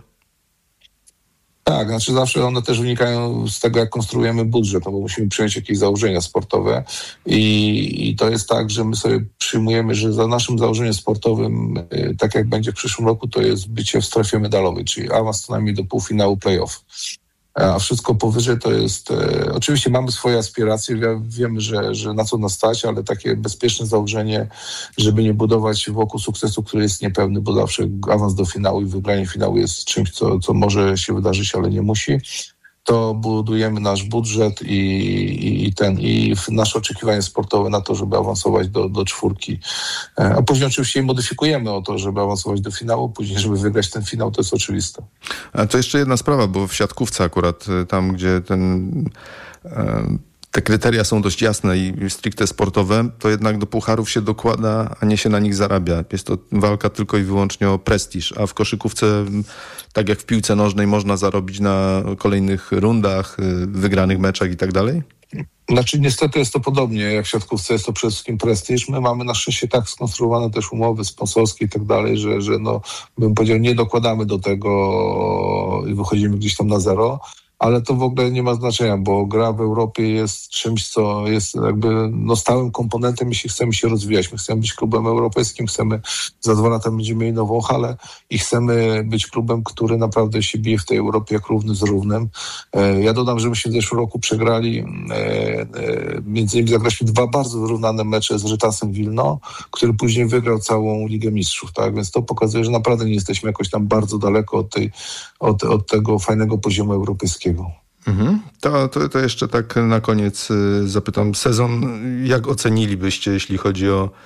Tak, znaczy zawsze one też wynikają z tego, jak konstruujemy budżet, no bo musimy przyjąć jakieś założenia sportowe i, i to jest tak, że my sobie przyjmujemy, że za naszym założeniem sportowym, tak jak będzie w przyszłym roku, to jest bycie w strefie medalowej, czyli awans co najmniej do półfinału play-off. A wszystko powyżej to jest... E, oczywiście mamy swoje aspiracje, wie, wiemy, że, że na co nas stać, ale takie bezpieczne założenie, żeby nie budować wokół sukcesu, który jest niepewny, bo zawsze awans do finału i wygranie finału jest czymś, co, co może się wydarzyć, ale nie musi. To budujemy nasz budżet i, i, i, ten, i nasze oczekiwania sportowe na to, żeby awansować do, do czwórki. A później oczywiście modyfikujemy o to, żeby awansować do finału, później, żeby wygrać ten finał, to jest oczywiste. A to jeszcze jedna sprawa, bo w siatkówce akurat, tam gdzie ten... te kryteria są dość jasne i stricte sportowe, to jednak do pucharów się dokłada, a nie się na nich zarabia. Jest to walka tylko i wyłącznie o prestiż, a w koszykówce, tak jak w piłce nożnej, można zarobić na kolejnych rundach, wygranych meczach i tak dalej? Znaczy niestety jest to podobnie, jak w siatkówce jest to przede wszystkim prestiż. My mamy na szczęście tak skonstruowane też umowy sponsorskie i tak dalej, że, że no, bym powiedział, nie dokładamy do tego i wychodzimy gdzieś tam na zero. Ale to w ogóle nie ma znaczenia, bo gra w Europie jest czymś, co jest jakby no, stałym komponentem, jeśli chcemy się rozwijać. My chcemy być klubem europejskim, chcemy, za dwa lata będziemy mieli nową halę i chcemy być klubem, który naprawdę się bije w tej Europie jak równy z równym. E, ja dodam, że myśmy w zeszłym roku przegrali, e, e, między innymi zagraliśmy dwa bardzo wyrównane mecze z Rytasem Wilno, który później wygrał całą Ligę Mistrzów, tak? Więc to pokazuje, że naprawdę nie jesteśmy jakoś tam bardzo daleko od, tej, od, od tego fajnego poziomu europejskiego. Mhm. To, to, to jeszcze tak na koniec y, zapytam. Sezon jak ocenilibyście, jeśli chodzi o e,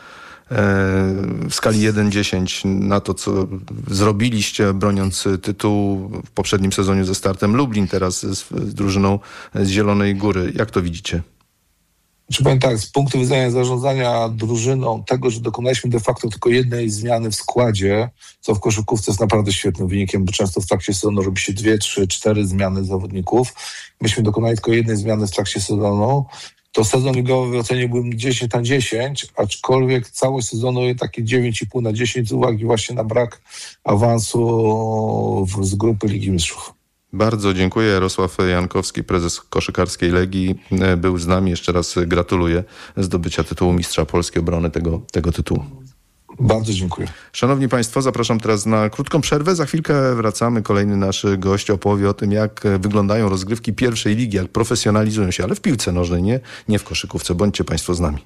w skali jeden do dziesięciu na to, co zrobiliście, broniąc tytułu w poprzednim sezonie ze Startem Lublin, teraz z, z drużyną z Zielonej Góry. Jak to widzicie? Czy powiem tak, z punktu widzenia zarządzania drużyną, tego, że dokonaliśmy de facto tylko jednej zmiany w składzie, co w koszykówce jest naprawdę świetnym wynikiem, bo często w trakcie sezonu robi się dwie, trzy, cztery zmiany zawodników. Myśmy dokonali tylko jednej zmiany w trakcie sezonu. To sezon ligowy oceniłbym dziesięć na dziesięć, aczkolwiek całość sezonu jest takie dziewięć i pół na dziesięć z uwagi właśnie na brak awansu z grupy Ligi Mistrzów. Bardzo dziękuję. Jarosław Jankowski, prezes koszykarskiej Legii, był z nami. Jeszcze raz gratuluję zdobycia tytułu mistrza Polski, obrony tego, tego tytułu. Bardzo dziękuję. Szanowni Państwo, zapraszam teraz na krótką przerwę. Za chwilkę wracamy. Kolejny nasz gość opowie o tym, jak wyglądają rozgrywki pierwszej ligi, jak profesjonalizują się, ale w piłce nożnej, nie, nie w koszykówce. Bądźcie Państwo z nami.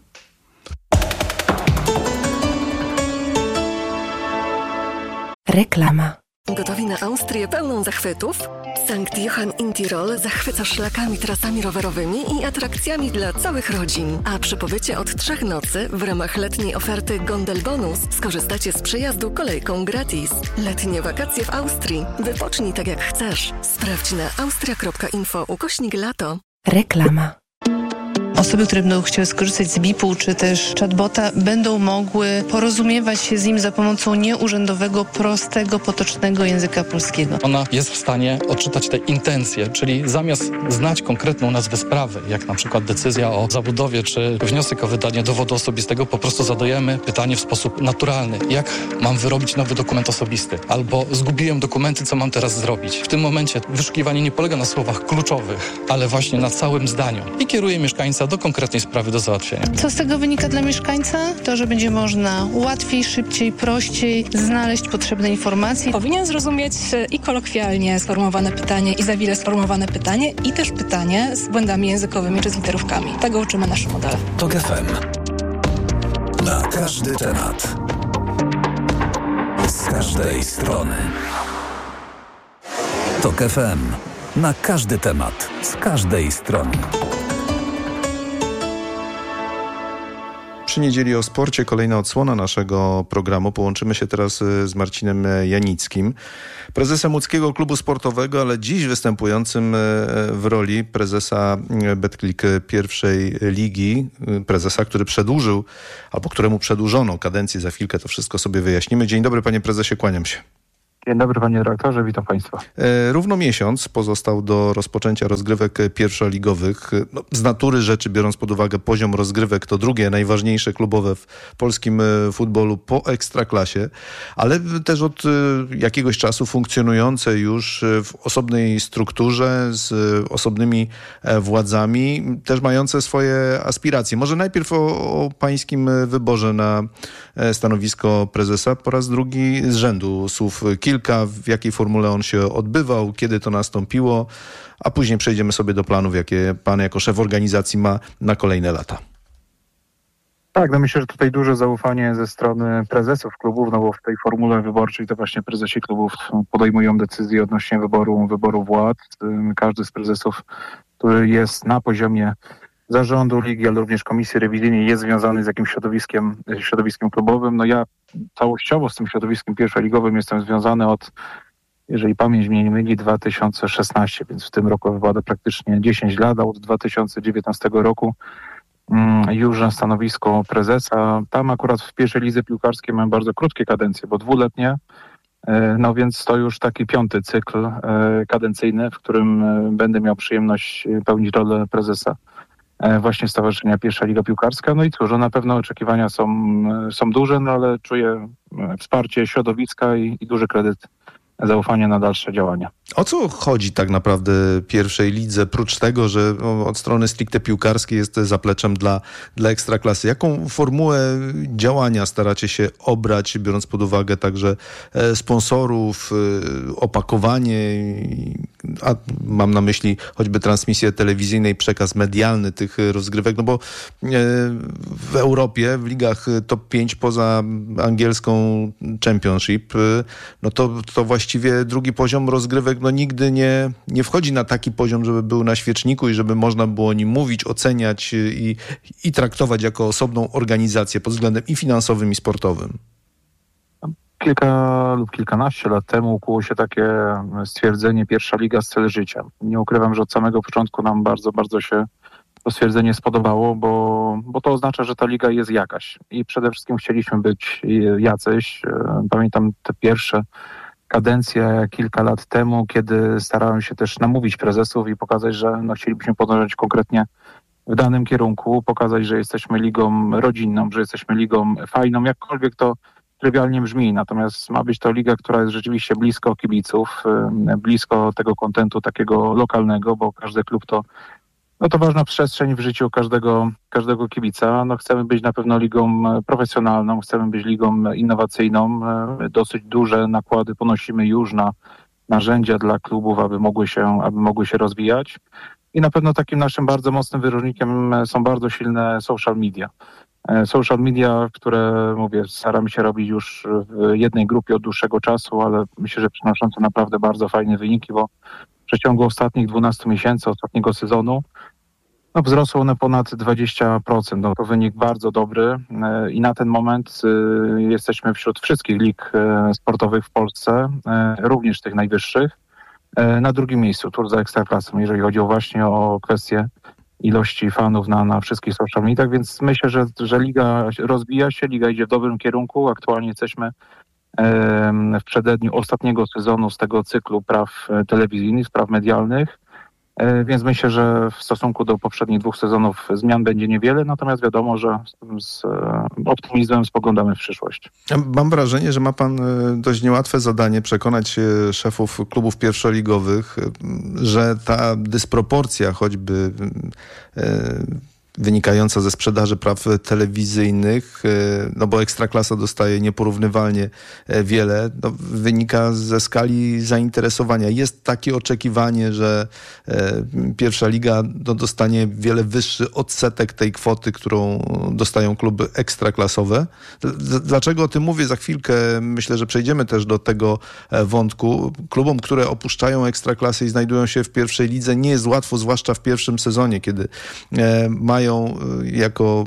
Reklama. Gotowi na Austrię pełną zachwytów? Sankt Johann in Tirol zachwyca szlakami, trasami rowerowymi i atrakcjami dla całych rodzin. A przy pobycie od trzech nocy w ramach letniej oferty Gondel Bonus skorzystacie z przejazdu kolejką gratis. Letnie wakacje w Austrii. Wypocznij tak jak chcesz. Sprawdź na austria kropka info ukośnik lato. Reklama. Osoby, które będą chciały skorzystać z B I P-u czy też chatbota, będą mogły porozumiewać się z nim za pomocą nieurzędowego, prostego, potocznego języka polskiego. Ona jest w stanie odczytać te intencje, czyli zamiast znać konkretną nazwę sprawy, jak na przykład decyzja o zabudowie czy wniosek o wydanie dowodu osobistego, po prostu zadajemy pytanie w sposób naturalny. Jak mam wyrobić nowy dokument osobisty? Albo zgubiłem dokumenty, co mam teraz zrobić? W tym momencie wyszukiwanie nie polega na słowach kluczowych, ale właśnie na całym zdaniu i kieruje mieszkańca do konkretnej sprawy do załatwienia. Co z tego wynika dla mieszkańca? To, że będzie można łatwiej, szybciej, prościej znaleźć potrzebne informacje. Powinien zrozumieć i kolokwialnie sformułowane pytanie, i zawile sformułowane pytanie, i też pytanie z błędami językowymi czy z literówkami. Tego uczymy nasze modele. TOK F M. Na każdy temat. Z każdej strony. TOK F M. Na każdy temat. Z każdej strony. Przy niedzieli o sporcie kolejna odsłona naszego programu. Połączymy się teraz z Marcinem Janickim, prezesem łódzkiego klubu sportowego, ale dziś występującym w roli prezesa Betclic pierwszej ligi. Prezesa, który przedłużył, albo któremu przedłużono kadencję. Za chwilkę to wszystko sobie wyjaśnimy. Dzień dobry, panie prezesie, kłaniam się. Dzień dobry, panie redaktorze, witam państwa. Równo miesiąc pozostał do rozpoczęcia rozgrywek pierwszoligowych. No, z natury rzeczy, biorąc pod uwagę poziom rozgrywek, to drugie najważniejsze klubowe w polskim futbolu po Ekstraklasie, ale też od jakiegoś czasu funkcjonujące już w osobnej strukturze, z osobnymi władzami, też mające swoje aspiracje. Może najpierw o, o pańskim wyborze na stanowisko prezesa. Po raz drugi z rzędu słów kilka, w jakiej formule on się odbywał, kiedy to nastąpiło, a później przejdziemy sobie do planów, jakie pan jako szef organizacji ma na kolejne lata. Tak, no myślę, że tutaj duże zaufanie ze strony prezesów klubów, no bo w tej formule wyborczej to właśnie prezesi klubów podejmują decyzje odnośnie wyboru, wyboru władz. Każdy z prezesów, który jest na poziomie zarządu ligi, ale również komisji rewizyjnej, jest związany z jakimś środowiskiem, środowiskiem klubowym. No ja całościowo z tym środowiskiem pierwszoligowym jestem związany od jeżeli pamięć mnie nie myli, dwa tysiące szesnaście, więc w tym roku wypada praktycznie dziesięć lat, a od dwa tysiące dziewiętnastego roku mm, już na stanowisko prezesa. Tam akurat w pierwszej lidze piłkarskiej mam bardzo krótkie kadencje, bo dwuletnie, no więc to już taki piąty cykl e, kadencyjny, w którym e, będę miał przyjemność pełnić rolę prezesa e, właśnie Stowarzyszenia Pierwsza Liga Piłkarska. No i cóż, na pewno oczekiwania są, e, są duże, no ale czuję e, wsparcie środowiska i, i duży kredyt zaufania na dalsze działania. O co chodzi tak naprawdę pierwszej lidze, prócz tego, że od strony stricte piłkarskiej jest zapleczem dla, dla Ekstraklasy? Jaką formułę działania staracie się obrać, biorąc pod uwagę także sponsorów, opakowanie, a mam na myśli choćby transmisję telewizyjną i przekaz medialny tych rozgrywek, no bo w Europie, w ligach top pięć poza angielską Championship, no to, to właściwie drugi poziom rozgrywek no nigdy nie, nie wchodzi na taki poziom, żeby był na świeczniku i żeby można było o nim mówić, oceniać i, i traktować jako osobną organizację pod względem i finansowym, i sportowym. Kilka lub kilkanaście lat temu ukuło się takie stwierdzenie pierwsza liga z cel życia. Nie ukrywam, że od samego początku nam bardzo, bardzo się to stwierdzenie spodobało, bo, bo to oznacza, że ta liga jest jakaś. I przede wszystkim chcieliśmy być jacyś. Pamiętam te pierwsze kadencję kilka lat temu, kiedy starałem się też namówić prezesów i pokazać, że no, chcielibyśmy podążać konkretnie w danym kierunku, pokazać, że jesteśmy ligą rodzinną, że jesteśmy ligą fajną, jakkolwiek to trywialnie brzmi. Natomiast ma być to liga, która jest rzeczywiście blisko kibiców, blisko tego kontentu takiego lokalnego, bo każdy klub to No to ważna przestrzeń w życiu każdego, każdego kibica. No chcemy być na pewno ligą profesjonalną, chcemy być ligą innowacyjną. Dosyć duże nakłady ponosimy już na narzędzia dla klubów, aby mogły się, aby mogły się rozwijać. I na pewno takim naszym bardzo mocnym wyróżnikiem są bardzo silne social media. Social media, które, mówię, staramy się robić już w jednej grupie od dłuższego czasu, ale myślę, że przynoszące naprawdę bardzo fajne wyniki, bo w przeciągu ostatnich dwunastu miesięcy, ostatniego sezonu, no, wzrosły one ponad dwadzieścia procent. No, to wynik bardzo dobry i na ten moment y, jesteśmy wśród wszystkich lig y, sportowych w Polsce, y, również tych najwyższych, y, na drugim miejscu, tuż za Ekstraklasą, jeżeli chodzi o właśnie o kwestię ilości fanów na, na wszystkich social mediach, więc myślę, że, że liga rozwija się, liga idzie w dobrym kierunku. Aktualnie jesteśmy y, w przededniu ostatniego sezonu z tego cyklu praw telewizyjnych, praw medialnych. Więc myślę, że w stosunku do poprzednich dwóch sezonów zmian będzie niewiele, natomiast wiadomo, że z optymizmem spoglądamy w przyszłość. Mam wrażenie, że ma pan dość niełatwe zadanie przekonać szefów klubów pierwszoligowych, że ta dysproporcja choćby wynikająca ze sprzedaży praw telewizyjnych, no bo Ekstraklasa dostaje nieporównywalnie wiele, no, wynika ze skali zainteresowania. Jest takie oczekiwanie, że pierwsza liga no, dostanie wiele wyższy odsetek tej kwoty, którą dostają kluby ekstraklasowe. Dlaczego o tym mówię? Za chwilkę myślę, że przejdziemy też do tego wątku. Klubom, które opuszczają Ekstraklasę i znajdują się w pierwszej lidze, nie jest łatwo, zwłaszcza w pierwszym sezonie, kiedy mają jako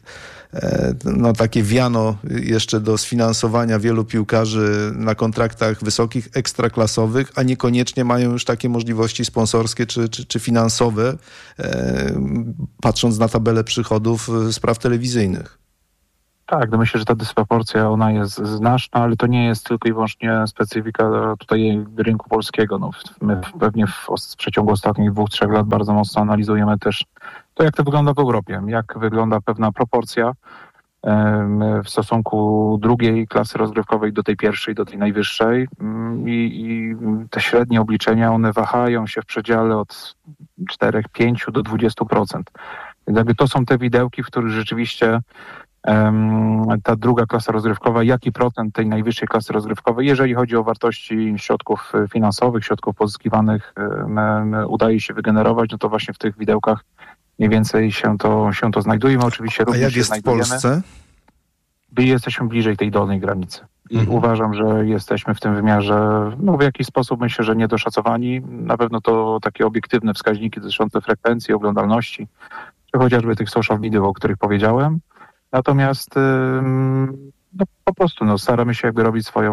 no, takie wiano jeszcze do sfinansowania wielu piłkarzy na kontraktach wysokich, ekstraklasowych, a niekoniecznie mają już takie możliwości sponsorskie czy, czy, czy finansowe, e, patrząc na tabelę przychodów z praw telewizyjnych. Tak, no myślę, że ta dysproporcja ona jest znaczna, ale to nie jest tylko i wyłącznie specyfika tutaj rynku polskiego. No, my pewnie w, w przeciągu ostatnich dwóch, trzech lat bardzo mocno analizujemy też to, jak to wygląda w Europie, jak wygląda pewna proporcja w stosunku drugiej klasy rozgrywkowej do tej pierwszej, do tej najwyższej i, i te średnie obliczenia, one wahają się w przedziale od czterech, pięciu do dwudziestu procent. Więc jakby to są te widełki, w których rzeczywiście um, ta druga klasa rozgrywkowa, jaki procent tej najwyższej klasy rozgrywkowej, jeżeli chodzi o wartości środków finansowych, środków pozyskiwanych um, udaje się wygenerować, no to właśnie w tych widełkach mniej więcej się to, się to znajduje. My oczywiście również A jak jest w Polsce? My jesteśmy bliżej tej dolnej granicy. I mhm. uważam, że jesteśmy w tym wymiarze, no w jakiś sposób myślę, że niedoszacowani. Na pewno to takie obiektywne wskaźniki dotyczące frekwencji, oglądalności, czy chociażby tych social mediów, o których powiedziałem. Natomiast no, po prostu no, staramy się jakby robić swoją,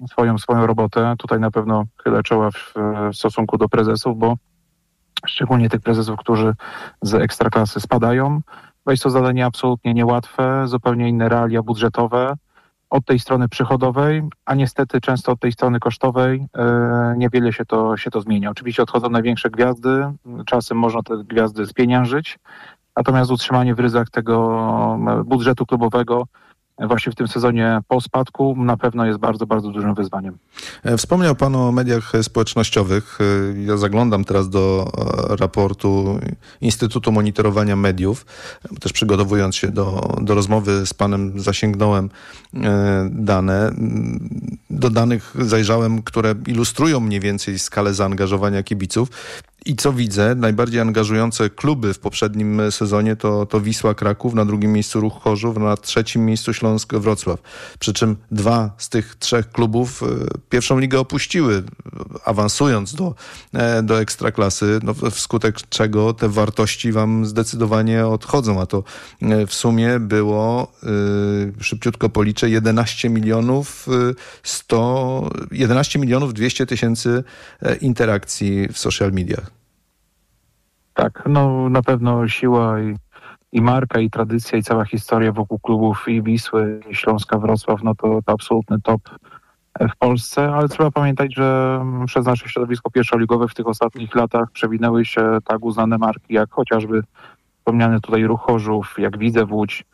swoją, swoją robotę. Tutaj na pewno chylę czoła w, w stosunku do prezesów, bo szczególnie tych prezesów, którzy z ekstraklasy spadają, bo jest to zadanie absolutnie niełatwe, zupełnie inne realia budżetowe od tej strony przychodowej, a niestety często od tej strony kosztowej e, niewiele się to, się to zmienia. Oczywiście odchodzą największe gwiazdy, czasem można te gwiazdy spieniężyć, natomiast utrzymanie w ryzach tego budżetu klubowego właśnie w tym sezonie po spadku na pewno jest bardzo, bardzo dużym wyzwaniem. Wspomniał Pan o mediach społecznościowych. Ja zaglądam teraz do raportu Instytutu Monitorowania Mediów. Też przygotowując się do, do rozmowy z Panem zasięgnąłem dane. Do danych zajrzałem, które ilustrują mniej więcej skalę zaangażowania kibiców. I co widzę, najbardziej angażujące kluby w poprzednim sezonie to, to Wisła Kraków, na drugim miejscu Ruch Chorzów, na trzecim miejscu Śląsk Wrocław. Przy czym dwa z tych trzech klubów pierwszą ligę opuściły, awansując do, do Ekstraklasy, no wskutek czego te wartości wam zdecydowanie odchodzą, a to w sumie było, szybciutko policzę, jedenaście milionów sto, jedenaście milionów dwieście tysięcy interakcji w social mediach. Tak, no na pewno siła i, i marka, i tradycja, i cała historia wokół klubów i Wisły, i Śląska Wrocław, no to, to absolutny top w Polsce, ale trzeba pamiętać, że przez nasze środowisko pierwszoligowe w tych ostatnich latach przewinęły się tak uznane marki, jak chociażby wspomniany tutaj Ruch Chorzów, jak Widzew Łódź,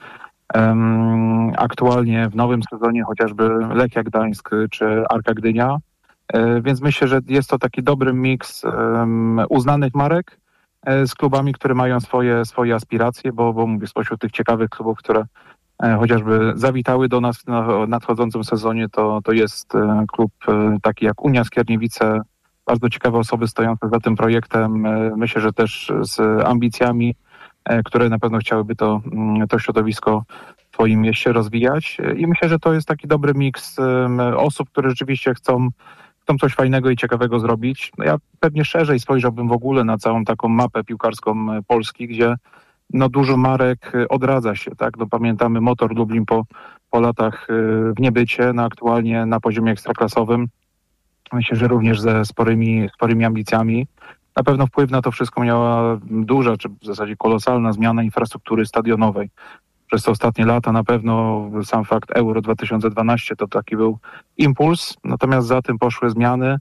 um, aktualnie w nowym sezonie chociażby Lechia Gdańsk czy Arka Gdynia, um, więc myślę, że jest to taki dobry miks um, uznanych marek z klubami, które mają swoje, swoje aspiracje, bo, bo mówię, spośród tych ciekawych klubów, które e, chociażby zawitały do nas w nadchodzącym sezonie, to, to jest e, klub e, taki jak Unia Skierniewice, bardzo ciekawe osoby stojące za tym projektem, e, myślę, że też z ambicjami, e, które na pewno chciałyby to, to środowisko w swoim mieście rozwijać i myślę, że to jest taki dobry miks e, osób, które rzeczywiście chcą chcą coś fajnego i ciekawego zrobić. No ja pewnie szerzej spojrzałbym w ogóle na całą taką mapę piłkarską Polski, gdzie no dużo marek odradza się, tak? No pamiętamy Motor Lublin po, po latach w niebycie, no aktualnie na poziomie ekstraklasowym. Myślę, że również ze sporymi, sporymi ambicjami. Na pewno wpływ na to wszystko miała duża, czy w zasadzie kolosalna zmiana infrastruktury stadionowej. Przez te ostatnie lata na pewno sam fakt Euro dwa tysiące dwanaście to taki był impuls, natomiast za tym poszły zmiany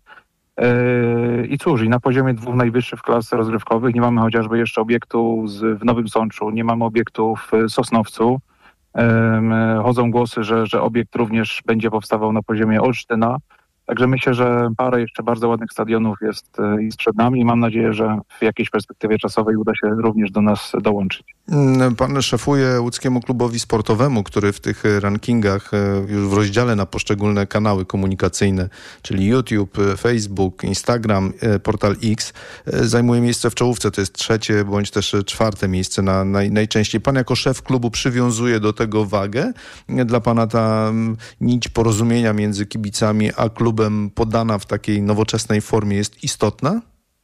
yy, i cóż, i na poziomie dwóch najwyższych klas rozrywkowych nie mamy chociażby jeszcze obiektu z, w Nowym Sączu, nie mamy obiektu w Sosnowcu. Yy, chodzą głosy, że, że obiekt również będzie powstawał na poziomie Olsztyna. Także myślę, że parę jeszcze bardzo ładnych stadionów jest, jest przed nami i mam nadzieję, że w jakiejś perspektywie czasowej uda się również do nas dołączyć. Pan szefuje łódzkiemu klubowi sportowemu, który w tych rankingach już w rozdziale na poszczególne kanały komunikacyjne, czyli YouTube, Facebook, Instagram, portal X, zajmuje miejsce w czołówce. To jest trzecie bądź też czwarte miejsce na, naj, najczęściej. Pan jako szef klubu przywiązuje do tego wagę? Dla pana ta nić porozumienia między kibicami a klubem podana w takiej nowoczesnej formie jest istotna?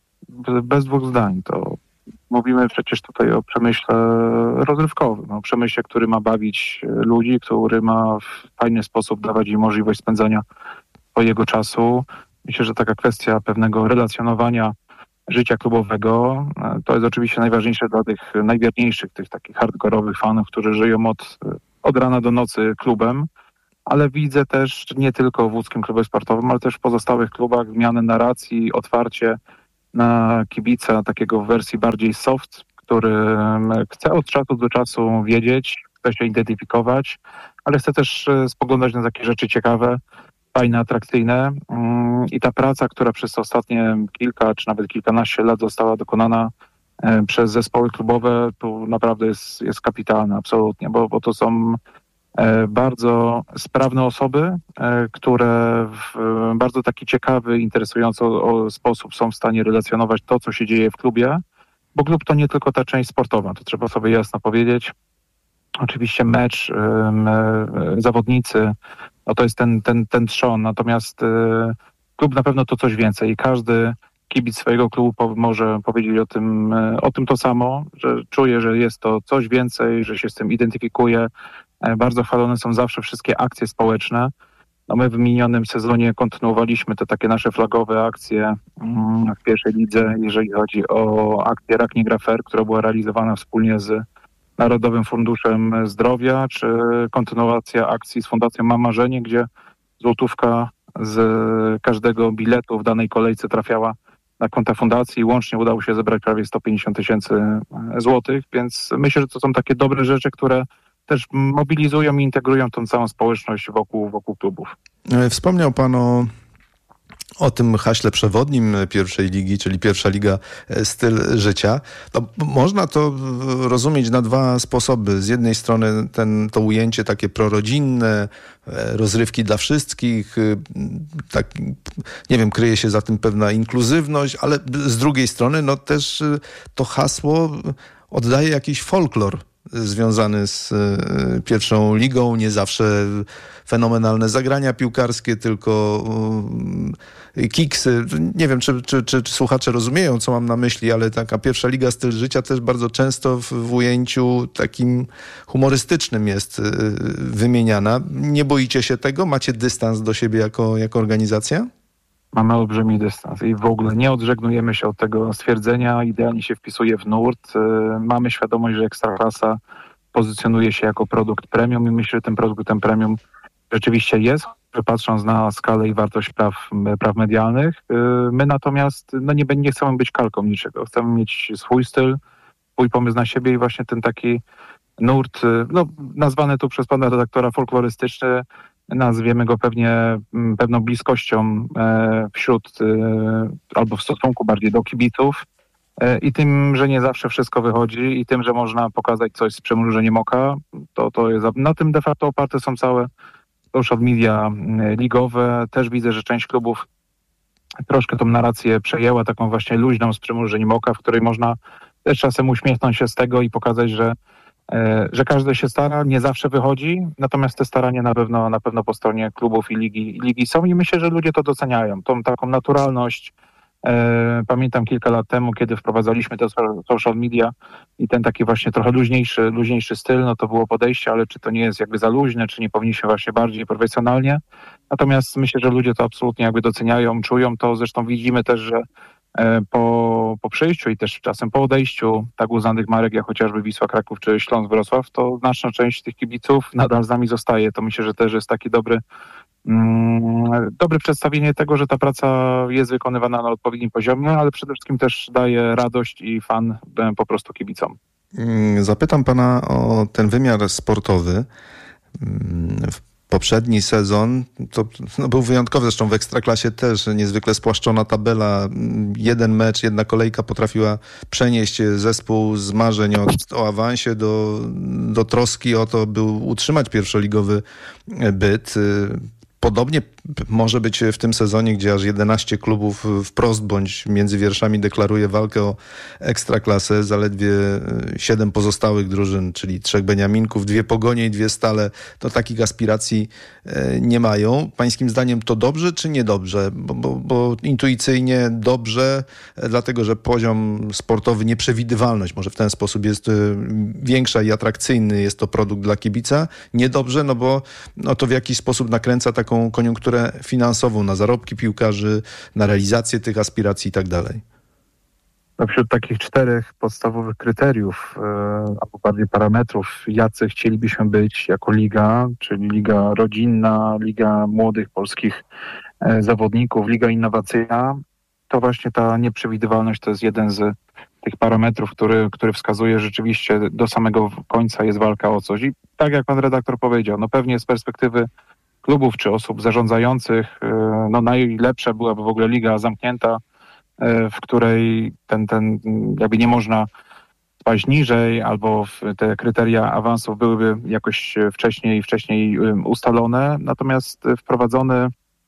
Bez dwóch zdań. To mówimy przecież tutaj o przemyśle rozrywkowym, o przemyśle, który ma bawić ludzi, który ma w fajny sposób dawać im możliwość spędzania swojego czasu. Myślę, że taka kwestia pewnego relacjonowania życia klubowego to jest oczywiście najważniejsze dla tych najwierniejszych, tych takich hardkorowych fanów, którzy żyją od, od rana do nocy klubem. Ale widzę też nie tylko w łódzkim klubie sportowym, ale też w pozostałych klubach zmianę narracji, otwarcie na kibica takiego w wersji bardziej soft, który chce od czasu do czasu wiedzieć, chce się identyfikować, ale chce też spoglądać na takie rzeczy ciekawe, fajne, atrakcyjne. I ta praca, która przez ostatnie kilka czy nawet kilkanaście lat została dokonana przez zespoły klubowe, tu naprawdę jest, jest kapitalna, absolutnie, bo, bo to są bardzo sprawne osoby, które w bardzo taki ciekawy, interesujący sposób są w stanie relacjonować to, co się dzieje w klubie, bo klub to nie tylko ta część sportowa, to trzeba sobie jasno powiedzieć. Oczywiście mecz, zawodnicy, no to jest ten, ten, ten trzon, natomiast klub na pewno to coś więcej i każdy kibic swojego klubu może powiedzieć o tym, o tym to samo, że czuje, że jest to coś więcej, że się z tym identyfikuje. Bardzo chwalone są zawsze wszystkie akcje społeczne. No my w minionym sezonie kontynuowaliśmy te takie nasze flagowe akcje w pierwszej lidze, jeżeli chodzi o akcję Rak nie gra fair, która była realizowana wspólnie z Narodowym Funduszem Zdrowia, czy kontynuacja akcji z Fundacją Mam Marzenie, gdzie złotówka z każdego biletu w danej kolejce trafiała na konta fundacji i łącznie udało się zebrać prawie sto pięćdziesiąt tysięcy złotych, więc myślę, że to są takie dobre rzeczy, które też mobilizują i integrują tą całą społeczność wokół, wokół klubów. Wspomniał pan o, o tym haśle przewodnim pierwszej ligi, czyli pierwsza liga styl życia. No, można to rozumieć na dwa sposoby. Z jednej strony ten, to ujęcie takie prorodzinne, rozrywki dla wszystkich, tak, nie wiem, kryje się za tym pewna inkluzywność, ale z drugiej strony no też to hasło oddaje jakiś folklor związany z y, pierwszą ligą, nie zawsze fenomenalne zagrania piłkarskie, tylko y, kiksy. Nie wiem, czy, czy, czy, czy słuchacze rozumieją, co mam na myśli, ale taka pierwsza liga styl życia też bardzo często w, w ujęciu takim humorystycznym jest y, wymieniana. Nie boicie się tego? Macie dystans do siebie jako, jako organizacja? Mamy olbrzymi dystans i w ogóle nie odżegnujemy się od tego stwierdzenia, idealnie się wpisuje w nurt. Mamy świadomość, że Ekstraklasa pozycjonuje się jako produkt premium i myślę, że tym produktem premium rzeczywiście jest, patrząc na skalę i wartość praw, praw medialnych. My natomiast no nie, nie chcemy być kalką niczego. Chcemy mieć swój styl, swój pomysł na siebie i właśnie ten taki nurt, no, nazwany tu przez pana redaktora folklorystyczny, nazwiemy go pewnie pewną bliskością e, wśród e, albo w stosunku bardziej do kibiców e, i tym, że nie zawsze wszystko wychodzi i tym, że można pokazać coś z przymrużeniem oka, to, to jest, na tym de facto oparte są całe social media ligowe. Też widzę, że część klubów troszkę tą narrację przejęła, taką właśnie luźną z przymrużeniem oka, w której można też czasem uśmiechnąć się z tego i pokazać, że że każdy się stara, nie zawsze wychodzi, natomiast te starania na pewno, na pewno po stronie klubów i ligi, ligi są i myślę, że ludzie to doceniają, tą taką naturalność. Pamiętam kilka lat temu, kiedy wprowadzaliśmy te social media i ten taki właśnie trochę luźniejszy, luźniejszy styl, no to było podejście, ale czy to nie jest jakby za luźne, czy nie powinniśmy właśnie bardziej profesjonalnie. Natomiast myślę, że ludzie to absolutnie jakby doceniają, czują to, zresztą widzimy też, że Po, po przyjściu i też czasem po odejściu tak uznanych marek, jak chociażby Wisła Kraków czy Śląsk Wrocław, to znaczna część tych kibiców nadal z nami zostaje. To myślę, że też jest taki dobry, mm, dobre przedstawienie tego, że ta praca jest wykonywana na odpowiednim poziomie, ale przede wszystkim też daje radość i fan po prostu kibicom. Zapytam pana o ten wymiar sportowy. Poprzedni sezon to no, był wyjątkowy, zresztą w Ekstraklasie też niezwykle spłaszczona tabela. Jeden mecz, jedna kolejka potrafiła przenieść zespół z marzeń o, o awansie do, do troski o to, by utrzymać pierwszoligowy byt. Podobnie może być w tym sezonie, gdzie aż jedenaście klubów wprost bądź między wierszami deklaruje walkę o Ekstraklasę. Zaledwie siedem pozostałych drużyn, czyli trzech Beniaminków, dwie Pogonie i dwie Stale, to takich aspiracji nie mają. Pańskim zdaniem to dobrze czy niedobrze? Bo, bo, bo intuicyjnie dobrze, dlatego że poziom sportowy, nieprzewidywalność może w ten sposób jest większa i atrakcyjny jest to produkt dla kibica. Niedobrze, no bo no to w jakiś sposób nakręca taką koniunkturę finansową na zarobki piłkarzy, na realizację tych aspiracji i tak dalej. No wśród takich czterech podstawowych kryteriów, e, albo bardziej parametrów, jacy chcielibyśmy być jako liga, czyli liga rodzinna, liga młodych polskich e, zawodników, liga innowacyjna, to właśnie ta nieprzewidywalność to jest jeden z tych parametrów, który, który wskazuje rzeczywiście do samego końca jest walka o coś. I tak jak pan redaktor powiedział, no pewnie z perspektywy klubów czy osób zarządzających, no najlepsza byłaby w ogóle liga zamknięta, w której ten, ten jakby nie można spaść niżej, albo te kryteria awansów byłyby jakoś wcześniej, wcześniej ustalone. Natomiast wprowadzony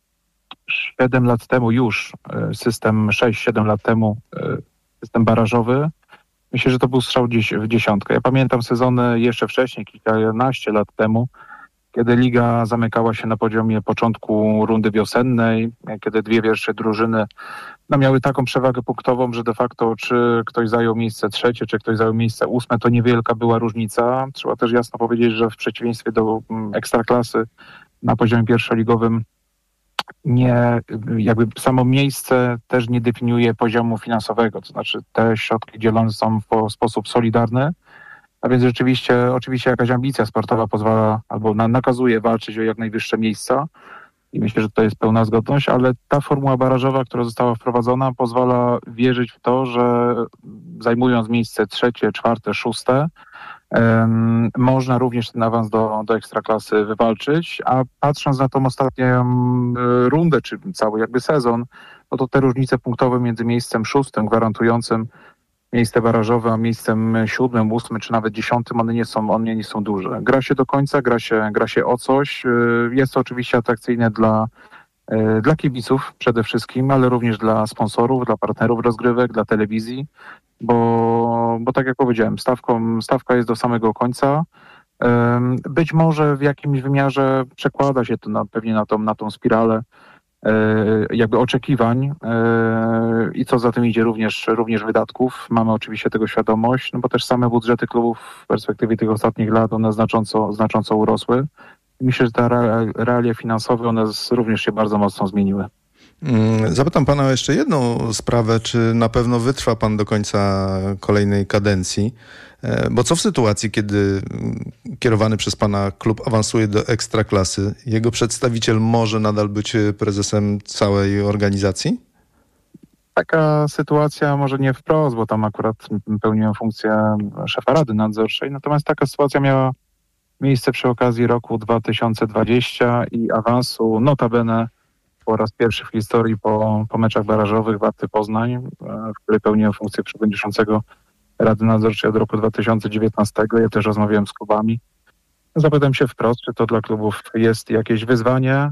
siedem lat temu już system, sześć siedem lat temu system barażowy, myślę, że to był strzał w dziesiątkę. Ja pamiętam sezony jeszcze wcześniej, kilkanaście lat temu, kiedy liga zamykała się na poziomie początku rundy wiosennej, kiedy dwie pierwsze drużyny no, miały taką przewagę punktową, że de facto czy ktoś zajął miejsce trzecie, czy ktoś zajął miejsce ósme, to niewielka była różnica. Trzeba też jasno powiedzieć, że w przeciwieństwie do Ekstraklasy na poziomie pierwszoligowym nie, jakby samo miejsce też nie definiuje poziomu finansowego, to znaczy te środki dzielone są w sposób solidarny, a więc rzeczywiście, oczywiście jakaś ambicja sportowa pozwala albo na, nakazuje walczyć o jak najwyższe miejsca i myślę, że to jest pełna zgodność, ale ta formuła barażowa, która została wprowadzona, pozwala wierzyć w to, że zajmując miejsce trzecie, czwarte, szóste, Um, można również ten awans do, do Ekstraklasy wywalczyć, a patrząc na tą ostatnią um, rundę, czy cały jakby sezon, no to te różnice punktowe między miejscem szóstym gwarantującym miejsce barażowe, a miejscem siódmym, ósmym, czy nawet dziesiątym, one nie są, one nie są duże. Gra się do końca, gra się, gra się o coś. Jest to oczywiście atrakcyjne dla, dla kibiców przede wszystkim, ale również dla sponsorów, dla partnerów rozgrywek, dla telewizji, bo, bo tak jak powiedziałem, stawką, stawka jest do samego końca. Być może w jakimś wymiarze przekłada się to na, pewnie na tą, na tą spiralę jakby oczekiwań i co za tym idzie również, również wydatków. Mamy oczywiście tego świadomość, no bo też same budżety klubów w perspektywie tych ostatnich lat one znacząco, znacząco urosły. Myślę, że te realia finansowe one również się bardzo mocno zmieniły. Zapytam pana o jeszcze jedną sprawę, czy na pewno wytrwa pan do końca kolejnej kadencji, bo co w sytuacji, kiedy kierowany przez pana klub awansuje do Ekstraklasy, jego przedstawiciel może nadal być prezesem całej organizacji? Taka sytuacja może nie wprost, bo tam akurat pełniłem funkcję szefa Rady Nadzorczej, natomiast taka sytuacja miała miejsce przy okazji roku dwa tysiące dwudziestego i awansu notabene po raz pierwszy w historii po, po meczach barażowych Warty Poznań, w której pełniłem funkcję przewodniczącego Rady Nadzorczej od roku dwa tysiące dziewiętnastego. Ja też rozmawiałem z klubami. Zapytam się wprost, czy to dla klubów jest jakieś wyzwanie.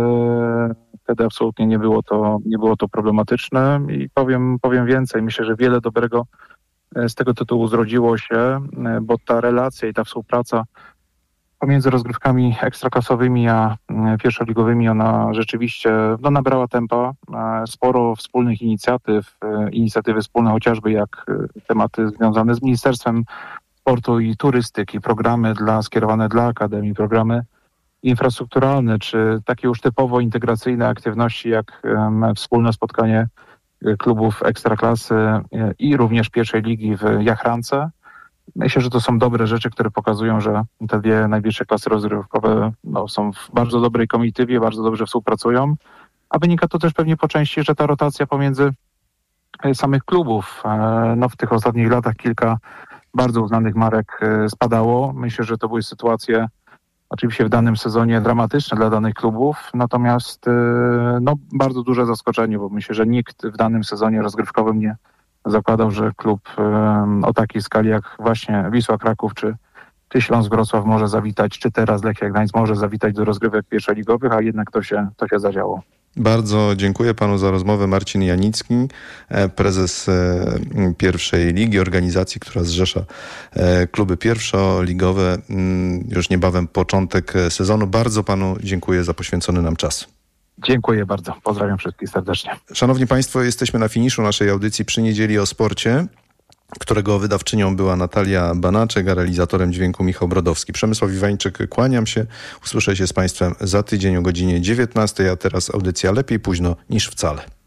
Wtedy absolutnie nie było to, nie było to problematyczne i powiem, powiem więcej. Myślę, że wiele dobrego z tego tytułu zrodziło się, bo ta relacja i ta współpraca pomiędzy rozgrywkami ekstraklasowymi a pierwszoligowymi ona rzeczywiście no, nabrała tempa. Sporo wspólnych inicjatyw, inicjatywy wspólne chociażby jak tematy związane z Ministerstwem Sportu i Turystyki, programy dla, skierowane dla akademii, programy infrastrukturalne, czy takie już typowo integracyjne aktywności jak um, wspólne spotkanie klubów ekstraklasy i również pierwszej ligi w Jachrance. Myślę, że to są dobre rzeczy, które pokazują, że te dwie najwyższe klasy rozgrywkowe no, są w bardzo dobrej komitywie, bardzo dobrze współpracują, a wynika to też pewnie po części, że ta rotacja pomiędzy samych klubów, no w tych ostatnich latach kilka bardzo uznanych marek spadało. Myślę, że to były sytuacje oczywiście w danym sezonie dramatyczne dla danych klubów, natomiast no, bardzo duże zaskoczenie, bo myślę, że nikt w danym sezonie rozgrywkowym nie zakładał, że klub um, o takiej skali jak właśnie Wisła Kraków czy, czy Śląsk Wrocław może zawitać, czy teraz Lechia Gdańsk może zawitać do rozgrywek pierwszoligowych, a jednak to się, to się zadziało. Bardzo dziękuję panu za rozmowę. Marcin Janicki, prezes pierwszej ligi, organizacji, która zrzesza kluby pierwszoligowe. Już niebawem początek sezonu. Bardzo panu dziękuję za poświęcony nam czas. Dziękuję bardzo. Pozdrawiam wszystkich serdecznie. Szanowni państwo, jesteśmy na finiszu naszej audycji przy Niedzieli o sporcie, którego wydawczynią była Natalia Banaczek, a realizatorem dźwięku Michał Brodowski. Przemysław Iwańczyk, kłaniam się. Usłyszę się z państwem za tydzień o godzinie dziewiętnastej, a teraz audycja Lepiej późno niż wcale.